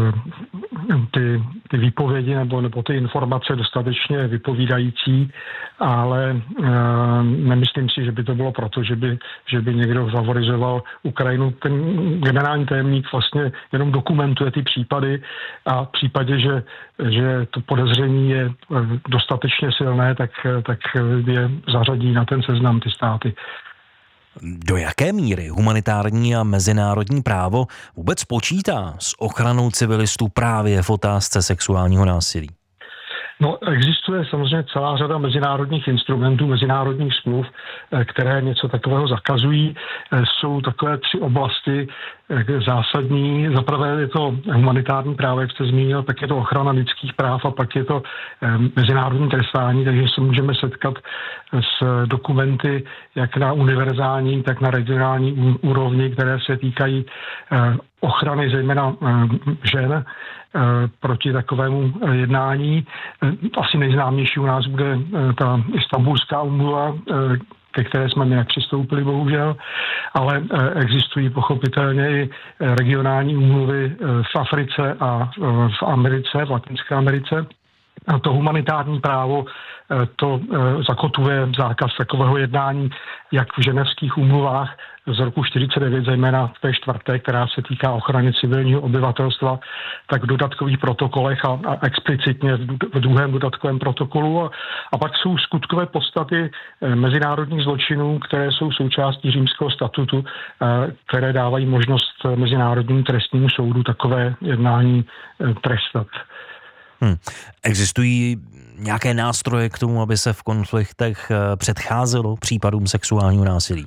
ty, ty výpovědi nebo, nebo ty informace dostatečně vypovídající, ale nemyslím si, že by to bylo proto, že by, že by někdo favorizoval Ukrajinu. Ten generální tajemník vlastně jenom dokumentuje ty případy a v případě, že, že to podezření je dostatečně silné, tak, tak je zařadí na ten seznam ty státy. Do jaké míry humanitární a mezinárodní právo vůbec počítá s ochranou civilistů právě v otázce sexuálního násilí? No, existuje samozřejmě celá řada mezinárodních instrumentů, mezinárodních smluv, které něco takového zakazují. Jsou takové tři oblasti zásadní. Za prvé je to humanitární právo, jak jste zmínil, pak je to ochrana lidských práv a pak je to mezinárodní trestání, takže se můžeme setkat s dokumenty jak na univerzální, tak na regionální úrovni, které se týkají ochrany zejména žen proti takovému jednání. Asi nejznámější u nás bude ta Istanbulská úmluva, ke které jsme my nepřistoupili, bohužel, ale existují pochopitelně i regionální úmluvy v Africe a v Americe, v Latinské Americe. A to humanitární právo to zakotvuje zákaz takového jednání jak v ženevských úmluvách z roku čtyřicet devět, zejména v té čtvrté, která se týká ochrany civilního obyvatelstva, tak v dodatkových protokolech a, a explicitně v, v druhém dodatkovém protokolu. A, a pak jsou skutkové podstaty mezinárodních zločinů, které jsou součástí Římského statutu, které dávají možnost Mezinárodnímu trestnímu soudu takové jednání trestat. Hmm. Existují nějaké nástroje k tomu, aby se v konfliktech předcházelo případům sexuálního násilí?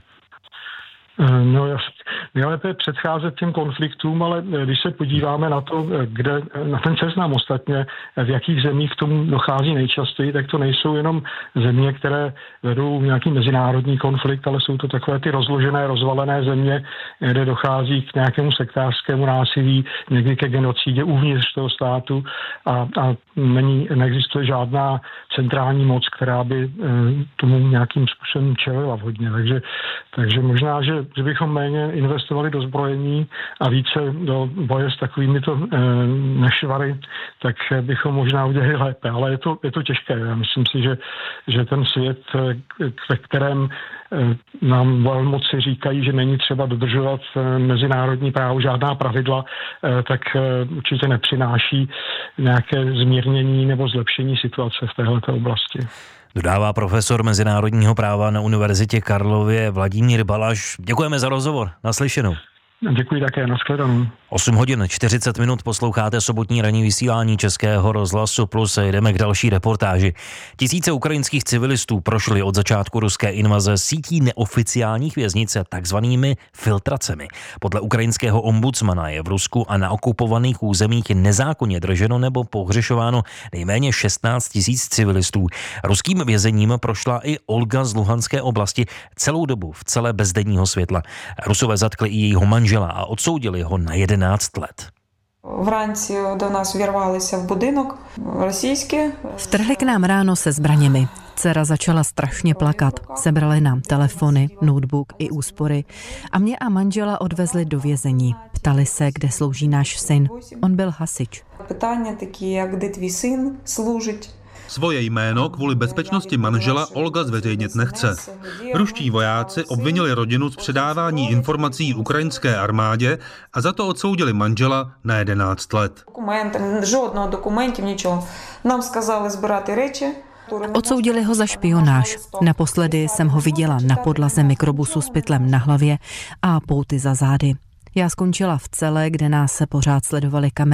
No, nejlépe předcházet těm konfliktům, ale když se podíváme na to, kde, na ten seznam ostatně, v jakých zemích k tomu dochází nejčastěji, tak to nejsou jenom země, které vedou nějaký mezinárodní konflikt, ale jsou to takové ty rozložené, rozvalené země, kde dochází k nějakému sektářskému násilí, někdy ke genocidě uvnitř toho státu a, a není, neexistuje žádná centrální moc, která by tomu nějakým způsobem čelila vhodně. Takže, takže možná, že že bychom méně investovali do zbrojení a více do boje s takovými to e, nešvary, tak bychom možná udělali lépe. Ale je to, je to těžké. Já myslím si, že, že ten svět, ve kterém e, nám velmoci říkají, že není třeba dodržovat e, mezinárodní právo, žádná pravidla, e, tak e, určitě nepřináší nějaké zmírnění nebo zlepšení situace v této oblasti. Dodává profesor mezinárodního práva na Univerzitě Karlově Vladimír Balaš. Děkujeme za rozhovor. Naslyšenou. Děkuji také, nashledanou. osm hodin čtyřicet minut posloucháte sobotní ranní vysílání Českého rozhlasu Plus a jdeme k další reportáži. Tisíce ukrajinských civilistů prošli od začátku ruské invaze sítí neoficiálních věznic takzvanými filtracemi. Podle ukrajinského ombudsmana je v Rusku a na okupovaných územích nezákonně drženo nebo pohřešováno nejméně šestnáct tisíc civilistů. Ruským vězením prošla i Olga z Luhanské oblasti celou dobu v celé bezdenního světla. Rusové zatkli i jejího manžela a odsoudili ho na jedenáct let. Vranci do nás vyrválися v budynok rosійські. Vtrhli k nám ráno se zbraněmi. Dcera začala strašně plakat. Sebrali nám telefony, notebook i úspory a mě a manžela odvezli do vězení. Ptali se, kde slouží náš syn. On byl hasič. Pytania taky, jak kde tvý syn sloužit. Svoje jméno kvůli bezpečnosti manžela Olga zveřejnit nechce. Ruští vojáci obvinili rodinu z předávání informací ukrajinské armádě a za to odsoudili manžela na jedenáct let. Žádného dokumentů, ničeho. Nám skazali sbírat řeči. Odsoudili ho za špionáž. Naposledy jsem ho viděla na podlaze mikrobusu s pytlem na hlavě a pouty za zády. Já skončila v cele, kde nás se pořád sledovaly kamery.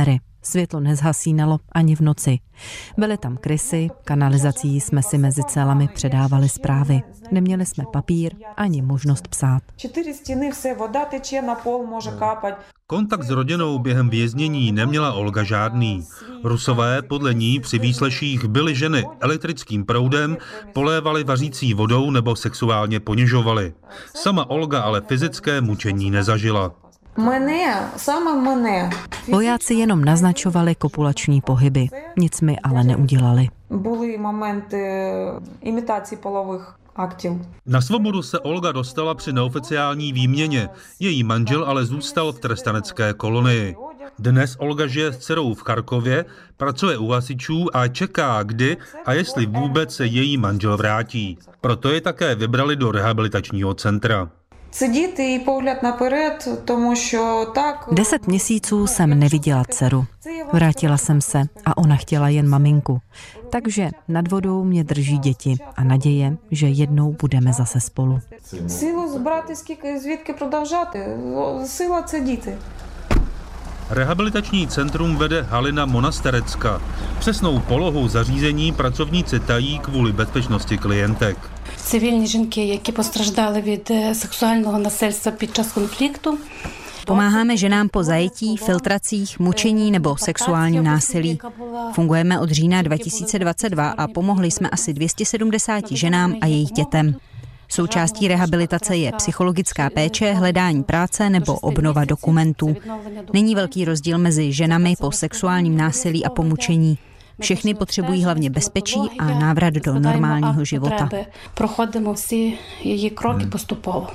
Světlo nezhasínalo ani v noci. Byly tam krysy, kanalizací jsme si mezi celami předávali zprávy. Neměli jsme papír ani možnost psát. Čtyři stěny, vše, voda teče, na pol může kápat. Kontakt s rodinou během věznění neměla Olga žádný. Rusové podle ní při výsleších byly ženy elektrickým proudem, polévali vařící vodou nebo sexuálně ponižovali. Sama Olga ale fyzické mučení nezažila. Mene, sama mene. Vojáci jenom naznačovali kopulační pohyby, nic mi ale neudělali. Byly momenty imitací polových aktů. Na svobodu se Olga dostala při neoficiální výměně, její manžel ale zůstal v trestanecké kolonii. Dnes Olga žije s dcerou v Charkově, pracuje u hasičů a čeká, kdy a jestli vůbec se její manžel vrátí. Proto je také vybrali do rehabilitačního centra. Sидіти і погляд наперед, тому що так... Deset měsíců jsem neviděla dceru. Vrátila jsem se a ona chtěla jen maminku. Takže nad vodou mě drží děti a naděje, že jednou budeme zase spolu. Силу збрати скільки, звідки продовжати. Сила – це діти. Rehabilitační centrum vede Halina Monasterecka. Přesnou polohu zařízení pracovníci tají kvůli bezpečnosti klientek. Цивільні жінки, які постраждали від сексуального насильства під час конфлікту. Pomáháme ženám po zajetí, filtracích, mučení nebo sexuálním násilí. Fungujeme od října dva tisíce dvacet dva a pomohli jsme asi dvě stě sedmdesát ženám a jejich dětem. Součástí rehabilitace je psychologická péče, hledání práce nebo obnova dokumentů. Není velký rozdíl mezi ženami po sexuálním násilí a po mučení. Všechny potřebují hlavně bezpečí a návrat do normálního života. Prochodíme всі її кроки поступово.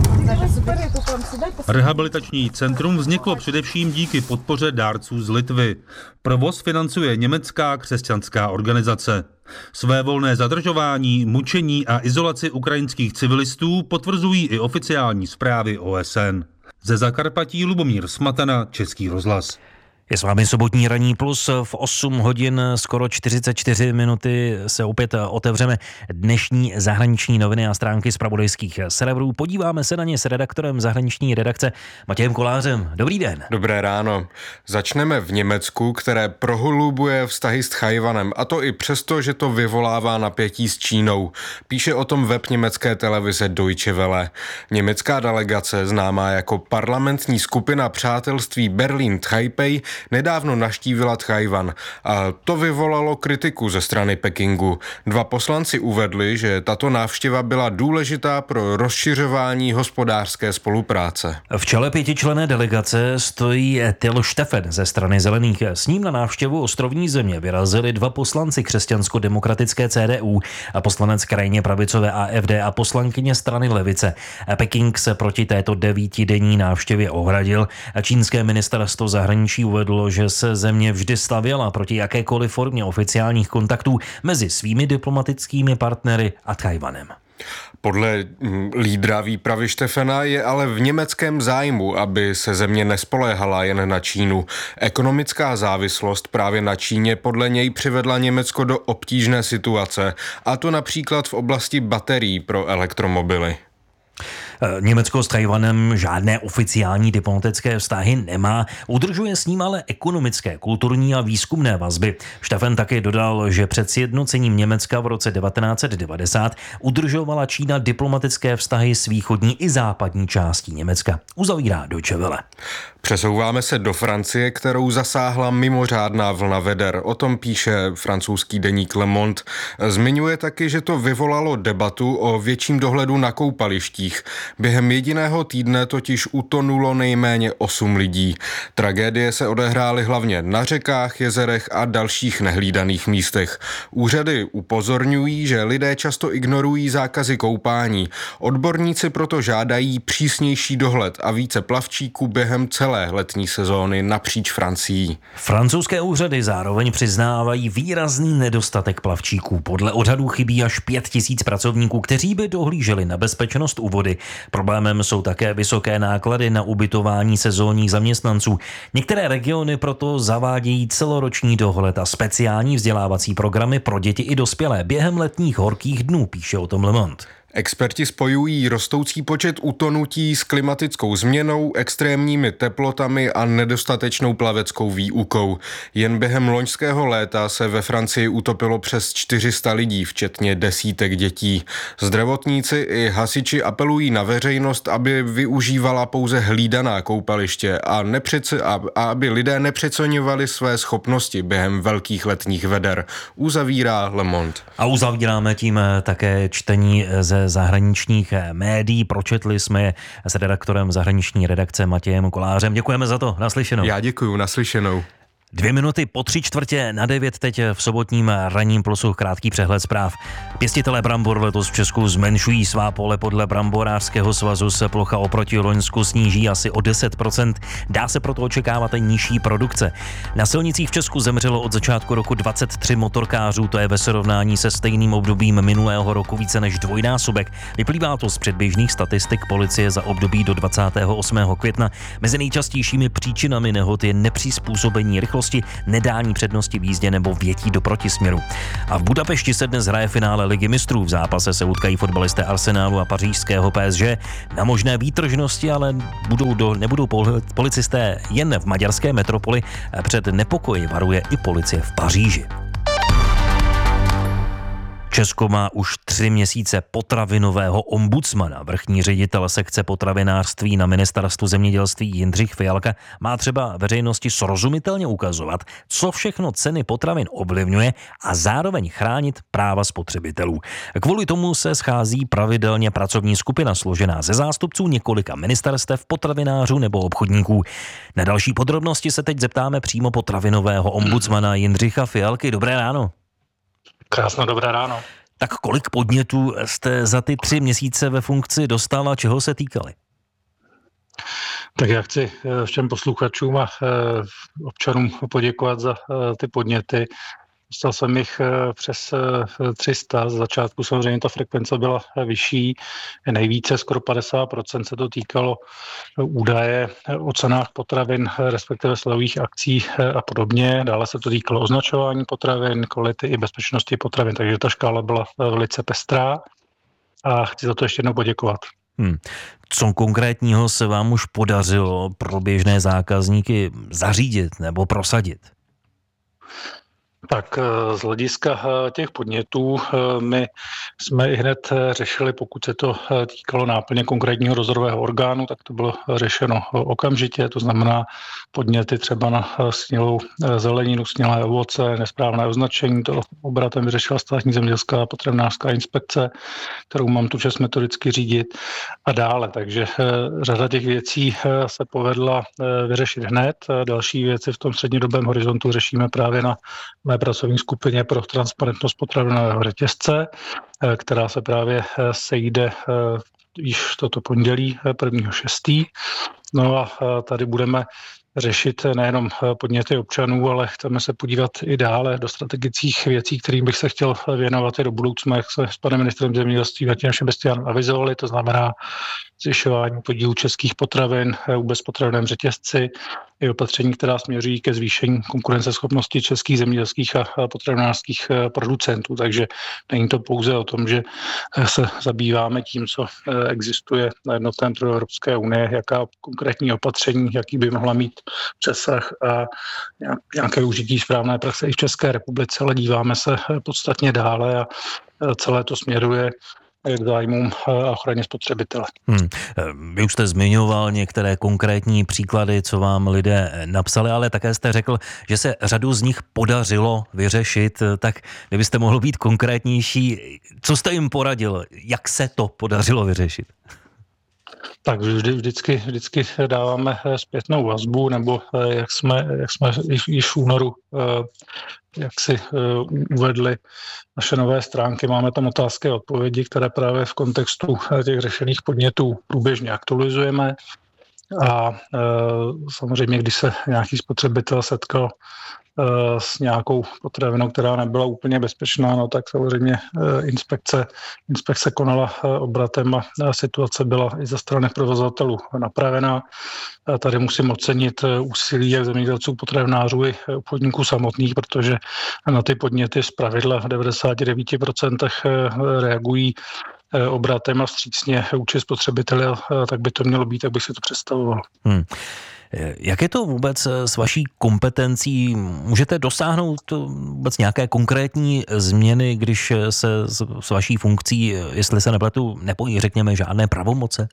Rehabilitační centrum vzniklo především díky podpoře dárců z Litvy. Provoz financuje německá křesťanská organizace. Své volné zadržování, mučení a izolaci ukrajinských civilistů potvrzují i oficiální zprávy O S N. Ze Zakarpatí Lubomír Smatana, Český rozhlas. Je s vámi sobotní ranní plus. V osm hodin skoro čtyřicet čtyři minuty se opět otevřeme dnešní zahraniční noviny a stránky zpravodajských serverů. Podíváme se na ně s redaktorem zahraniční redakce Matějem Kolářem. Dobrý den. Dobré ráno. Začneme v Německu, které prohlubuje vztahy s Tchajwanem, a to i přesto, že to vyvolává napětí s Čínou. Píše o tom web německé televize Deutsche Welle. Německá delegace, známá jako parlamentní skupina přátelství Berlín-Taipei, nedávno navštívila Tchajwan a to vyvolalo kritiku ze strany Pekingu. Dva poslanci uvedli, že tato návštěva byla důležitá pro rozšiřování hospodářské spolupráce. V čele pětičlenné delegace stojí Till Steffen ze strany Zelených. S ním na návštěvu ostrovní země vyrazili dva poslanci křesťansko-demokratické C D U a poslanec krajně pravicové A F D a poslankyně strany levice. Peking se proti této devítidenní návštěvě ohradil a čínské ministerstvo zahraničí uvedlo, že se země vždy stavěla proti jakékoliv formě oficiálních kontaktů mezi svými diplomatickými partnery a Tchajwanem. Podle lídra výpravy Steffena je ale v německém zájmu, aby se země nespoléhala jen na Čínu. Ekonomická závislost právě na Číně podle něj přivedla Německo do obtížné situace, a to například v oblasti baterií pro elektromobily. Německo s Tchajwanem žádné oficiální diplomatické vztahy nemá, udržuje s ním ale ekonomické, kulturní a výzkumné vazby. Steffen taky dodal, že před sjednocením Německa v roce devatenáct set devadesát udržovala Čína diplomatické vztahy s východní i západní částí Německa. Uzavírá Deutsche Welle. Přesouváme se do Francie, kterou zasáhla mimořádná vlna veder. O tom píše francouzský deník Le Monde. Zmiňuje taky, že to vyvolalo debatu o větším dohledu na koupalištích. Během jediného týdne totiž utonulo nejméně osm lidí. Tragédie se odehrály hlavně na řekách, jezerech a dalších nehlídaných místech. Úřady upozorňují, že lidé často ignorují zákazy koupání. Odborníci proto žádají přísnější dohled a více plavčíků během celé letní sezóny napříč Francií. Francouzské úřady zároveň přiznávají výrazný nedostatek plavčíků. Podle odhadů chybí až pět tisíc pracovníků, kteří by dohlíželi na bezpečnost u vody. Problémem jsou také vysoké náklady na ubytování sezónních zaměstnanců. Některé regiony proto zavádějí celoroční dohled a speciální vzdělávací programy pro děti i dospělé během letních horkých dnů, píše o tom Le Monde. Experti spojují rostoucí počet utonutí s klimatickou změnou, extrémními teplotami a nedostatečnou plaveckou výukou. Jen během loňského léta se ve Francii utopilo přes čtyři sta lidí, včetně desítek dětí. Zdravotníci i hasiči apelují na veřejnost, aby využívala pouze hlídaná koupaliště a, nepřece, a, a aby lidé nepřeceňovali své schopnosti během velkých letních veder. Uzavírá Le Monde. A uzavíráme tím také čtení ze zahraničních médií. Pročetli jsme je s redaktorem zahraniční redakce Matějem Kolářem. Děkujeme za to. Naslyšenou. Já děkuju. Naslyšenou. Dvě minuty po tři čtvrtě na devět teď v sobotním ranním Plusu krátký přehled zpráv. Pěstitelé brambor letos v Česku zmenšují svá pole. Podle Bramborářského svazu se plocha oproti loňsku sníží asi o deset procent. Dá se proto očekávat nižší produkce. Na silnicích v Česku zemřelo od začátku roku dvacet tři motorkářů, to je ve srovnání se stejným obdobím minulého roku více než dvojnásobek. Vyplývá to z předběžných statistik policie za období do dvacátého osmého května. Mezi nejčastějšími příčinami nehod je nepřizpůsobení rychlosti, nedání přednosti v jízdě nebo větí do protisměru. A v Budapešti se dnes hraje finále Ligy mistrů. V zápase se utkají fotbalisté Arsenálu a pařížského P S G. Na možné výtržnosti ale budou do, nebudou policisté jen v maďarské metropoli. Před nepokoji varuje i policie v Paříži. Česko má už tři měsíce potravinového ombudsmana. Vrchní ředitel sekce potravinářství na ministerstvu zemědělství Jindřich Fialka má třeba veřejnosti srozumitelně ukazovat, co všechno ceny potravin ovlivňuje a zároveň chránit práva spotřebitelů. Kvůli tomu se schází pravidelně pracovní skupina složená ze zástupců několika ministerstev, potravinářů nebo obchodníků. Na další podrobnosti se teď zeptáme přímo potravinového ombudsmana Jindřicha Fialky. Dobré ráno. Krásné dobré ráno. Tak kolik podnětů jste za ty tři měsíce ve funkci dostal a čeho se týkali? Tak já chci všem posluchačům a občanům poděkovat za ty podněty. Dostal jsem jich přes tři sta, z začátku samozřejmě ta frekvence byla vyšší, nejvíce, skoro padesát procent se to týkalo údaje o cenách potravin, respektive sledových akcí a podobně. Dále se to týkalo označování potravin, kvality i bezpečnosti potravin, takže ta škála byla velice pestrá a chci za to ještě jednou poděkovat. Hmm. Co konkrétního se vám už podařilo pro běžné zákazníky zařídit nebo prosadit? Tak z hlediska těch podnětů my jsme i hned řešili, pokud se to týkalo náplně konkrétního dozorového orgánu, tak to bylo řešeno okamžitě, to znamená podněty třeba na snělou zeleninu, snělé ovoce, nesprávné označení, to obratem vyřešila Státní zemědělská a potravinářská inspekce, kterou mám tu čest metodicky řídit a dále. Takže řada těch věcí se povedla vyřešit hned. Další věci v tom střednědobém horizontu řešíme právě na mé pracovní skupině pro transparentnost potravinového řetězce, která se právě sejde již toto pondělí prvního šestého No a tady budeme řešit nejenom podněty občanů, ale chceme se podívat i dále do strategických věcí, kterým bych se chtěl věnovat i do budoucna, jak se s panem ministrem zemědělství Martinem Šebestyánem avizovali, to znamená zvyšování podílu českých potravin vůbec potravinovém řetězci, i opatření, která směřují ke zvýšení konkurenceschopnosti českých zemědělských a potravinářských producentů. Takže není to pouze o tom, že se zabýváme tím, co existuje na jednotném trhu Evropské unie, jaká konkrétní opatření, jaký by mohla mít přesah a nějaké užití správné praxe i v České republice, ale díváme se podstatně dále a celé to směruje k zájmům a ochraně spotřebitele. Hmm. Vy už jste zmiňoval některé konkrétní příklady, co vám lidé napsali, ale také jste řekl, že se řadu z nich podařilo vyřešit, tak kdybyste mohl být konkrétnější, co jste jim poradil, jak se to podařilo vyřešit? Tak vždy, vždycky, vždycky dáváme zpětnou vazbu, nebo jak jsme, jak jsme již v únoru jak si uvedli naše nové stránky, máme tam otázky a odpovědi, které právě v kontextu těch řešených podnětů průběžně aktualizujeme. A samozřejmě, když se nějaký spotřebitel setkal s nějakou potravinou, která nebyla úplně bezpečná, no tak samozřejmě inspekce, inspekce konala obratem a situace byla i ze strany provozovatelů napravená. A tady musím ocenit úsilí jak zemědělců, potravinářů i obchodníků samotných, protože na ty podněty zpravidla v devadesát devět procent reagují obratem a vstřícně vůči spotřebiteli, tak by to mělo být, tak bych si to představoval. Hmm. Jak je to vůbec s vaší kompetencí? Můžete dosáhnout vůbec nějaké konkrétní změny, když se s vaší funkcí, jestli se nepletu, nepojí, řekněme, žádné pravomoce?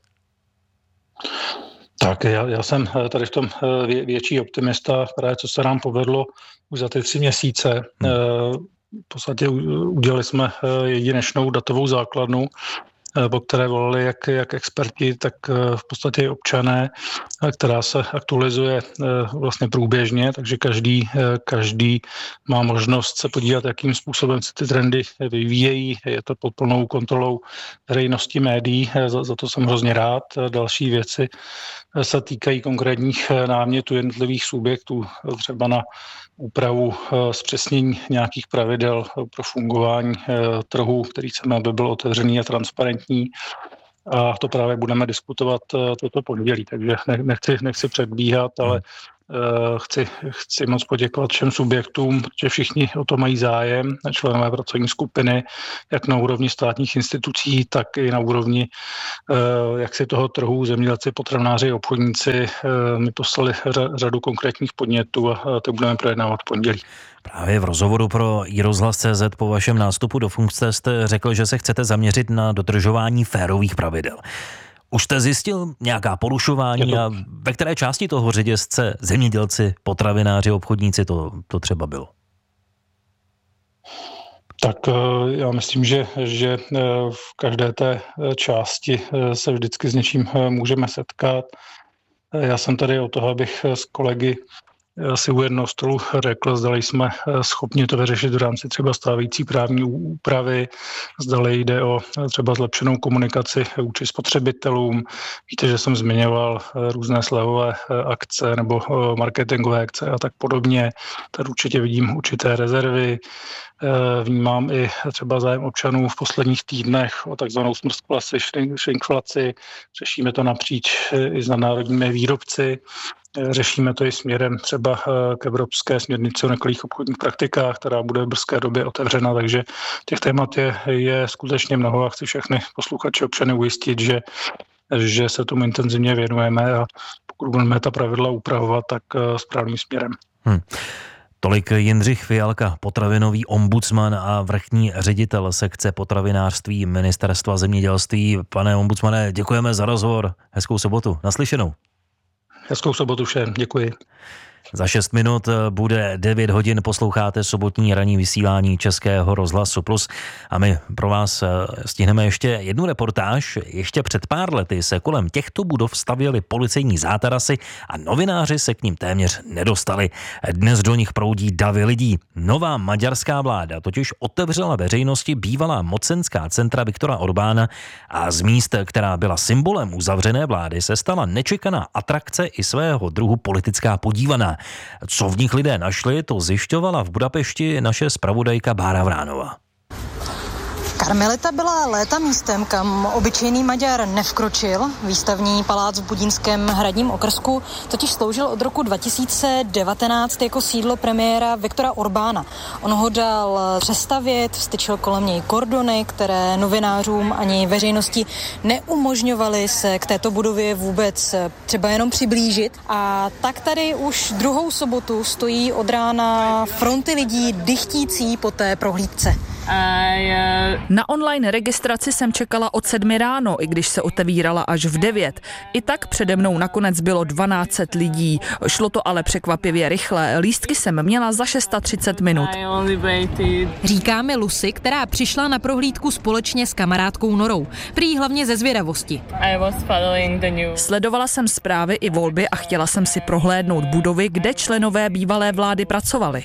Tak já, já jsem tady v tom vě, větší optimista, právě co se nám povedlo už za ty tři měsíce. Hmm. V podstatě udělali jsme jedinečnou datovou základnu, po které volali jak, jak experti, tak v podstatě i občané, která se aktualizuje vlastně průběžně, takže každý, každý má možnost se podívat, jakým způsobem se ty trendy vyvíjejí. Je to pod plnou kontrolou veřejnosti médií, za, za to jsem hrozně rád. Další věci se týkají konkrétních námětů jednotlivých subjektů, třeba na úpravu zpřesnění nějakých pravidel pro fungování trhu, který chceme, aby byl otevřený a transparentní. A to právě budeme diskutovat toto pondělí, takže nechci, nechci předbíhat, ale chci, chci moc poděkovat všem subjektům, protože všichni o to mají zájem, členové pracovní skupiny, jak na úrovni státních institucí, tak i na úrovni jak si toho trhu, zemědělci, potravináři, obchodníci. Mi poslali řadu konkrétních podnětů a ty budeme projednávat v pondělí. Právě v rozhovoru pro iRozhlas tečka cé zet po vašem nástupu do funkce jste řekl, že se chcete zaměřit na dodržování férových pravidel. Už jste zjistil nějaká porušování a ve které části toho řetězce zemědělci, potravináři, obchodníci to, to třeba bylo? Tak já myslím, že, že v každé té části se vždycky s něčím můžeme setkat. Já jsem tady o toho, abych s kolegy si u jednoho stolu řekl, zdali jsme schopni to vyřešit v rámci třeba stávající právní úpravy, zdali jde o třeba zlepšenou komunikaci vůči spotřebitelům. Víte, že jsem zmiňoval různé slevové akce nebo marketingové akce a tak podobně. Tady určitě vidím určité rezervy. Vnímám i třeba zájem občanů v posledních týdnech o takzvanou smrskvlaci, shrinkflaci. Řešíme to napříč i s nadnárodními výrobci. Řešíme to i směrem třeba k evropské směrnici o nekalých obchodních praktikách, která bude v brzké době otevřena, takže těch témat je, je skutečně mnoho a chci všechny posluchače občany ujistit, že, že se tomu intenzivně věnujeme a pokud budeme ta pravidla upravovat, tak správným směrem. Hmm. Tolik Jindřich Fialka, potravinový ombudsman a vrchní ředitel sekce potravinářství Ministerstva zemědělství. Pane ombudsmane, děkujeme za rozhovor. Hezkou sobotu. Naslyšenou. Hezkou sobotu všem. Děkuji. Za šest minut bude devět hodin, posloucháte sobotní ranní vysílání Českého rozhlasu Plus a my pro vás stihneme ještě jednu reportáž. Ještě před pár lety se kolem těchto budov stavěly policejní zátarasy a novináři se k ním téměř nedostali. Dnes do nich proudí davy lidí. Nová maďarská vláda totiž otevřela veřejnosti bývalá mocenská centra Viktora Orbána a z míst, která byla symbolem uzavřené vlády, se stala nečekaná atrakce i svého druhu politická podívaná. Co v nich lidé našli, to zjišťovala v Budapešti naše zpravodajka Bára Vránová. Karmelita byla léta místem, kam obyčejný Maďar nevkročil. Výstavní palác v Budínském hradním okrsku totiž sloužil od roku dva tisíce devatenáct jako sídlo premiéra Viktora Orbána. On ho dal přestavět, vstyčil kolem něj kordony, které novinářům ani veřejnosti neumožňovaly se k této budově vůbec třeba jenom přiblížit. A tak tady už druhou sobotu stojí od rána fronty lidí dychtící po té prohlídce. Na online registraci jsem čekala od sedmi ráno, i když se otevírala až v devět. I tak přede mnou nakonec bylo dvanáct set lidí. Šlo to ale překvapivě rychle. Lístky jsem měla za třicet šest minut. Říká mi Lucy, která přišla na prohlídku společně s kamarádkou Norou. Prý hlavně ze zvědavosti. Sledovala jsem zprávy i volby a chtěla jsem si prohlédnout budovy, kde členové bývalé vlády pracovali.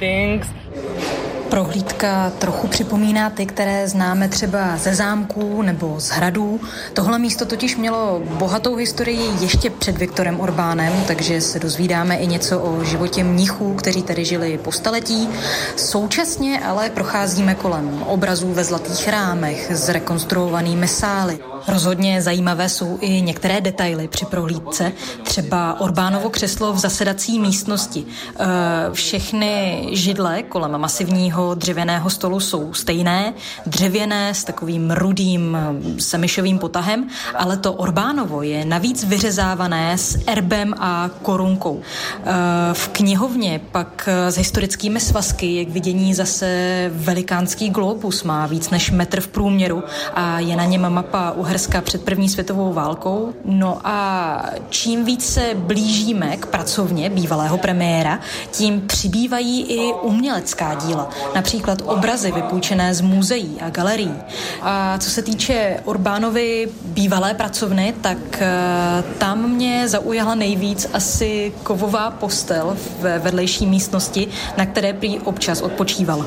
Prohlídka trochu připomíná ty, které známe třeba ze zámků nebo z hradů. Tohle místo totiž mělo bohatou historii ještě před Viktorem Orbánem, takže se dozvídáme i něco o životě mnichů, kteří tady žili po staletí. Současně ale procházíme kolem obrazů ve zlatých rámech s rekonstruovanými sály. Rozhodně zajímavé jsou i některé detaily při prohlídce, třeba Orbánovo křeslo v zasedací místnosti. Všechny židle kolem masivního dřevěného stolu jsou stejné, dřevěné s takovým rudým semišovým potahem, ale to Orbánovo je navíc vyřezávané s erbem a korunkou. V knihovně pak s historickými svazky je k vidění zase velikánský globus, má víc než metr v průměru a je na něm mapa Uherska před první světovou válkou. No a čím víc se blížíme k pracovně bývalého premiéra, tím přibývají i umělecká díla, například obrazy vypůjčené z muzeí a galerií. A co se týče Orbánovy bývalé pracovny, tak tam mě zaujala nejvíc asi kovová postel v vedlejší místnosti, na které prý občas odpočíval.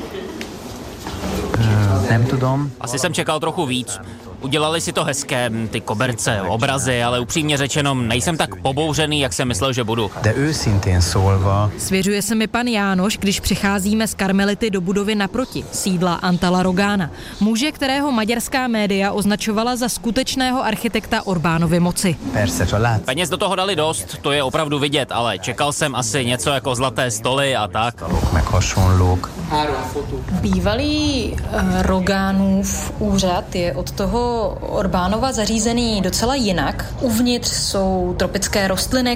Asi jsem čekal trochu víc. Udělali si to hezké, ty koberce, obrazy, ale upřímně řečeno, nejsem tak pobouřený, jak jsem myslel, že budu. Svěřuje se mi pan Jánoš, když přicházíme z Karmelity do budovy naproti, sídla Antala Rogana, muže, kterého maďarská média označovala za skutečného architekta Orbánovy moci. Peněz do toho dali dost, to je opravdu vidět, ale čekal jsem asi něco jako zlaté stoly a tak. Bývalý uh, Rogánův úřad je od toho Orbánova zařízený docela jinak. Uvnitř jsou tropické rostliny,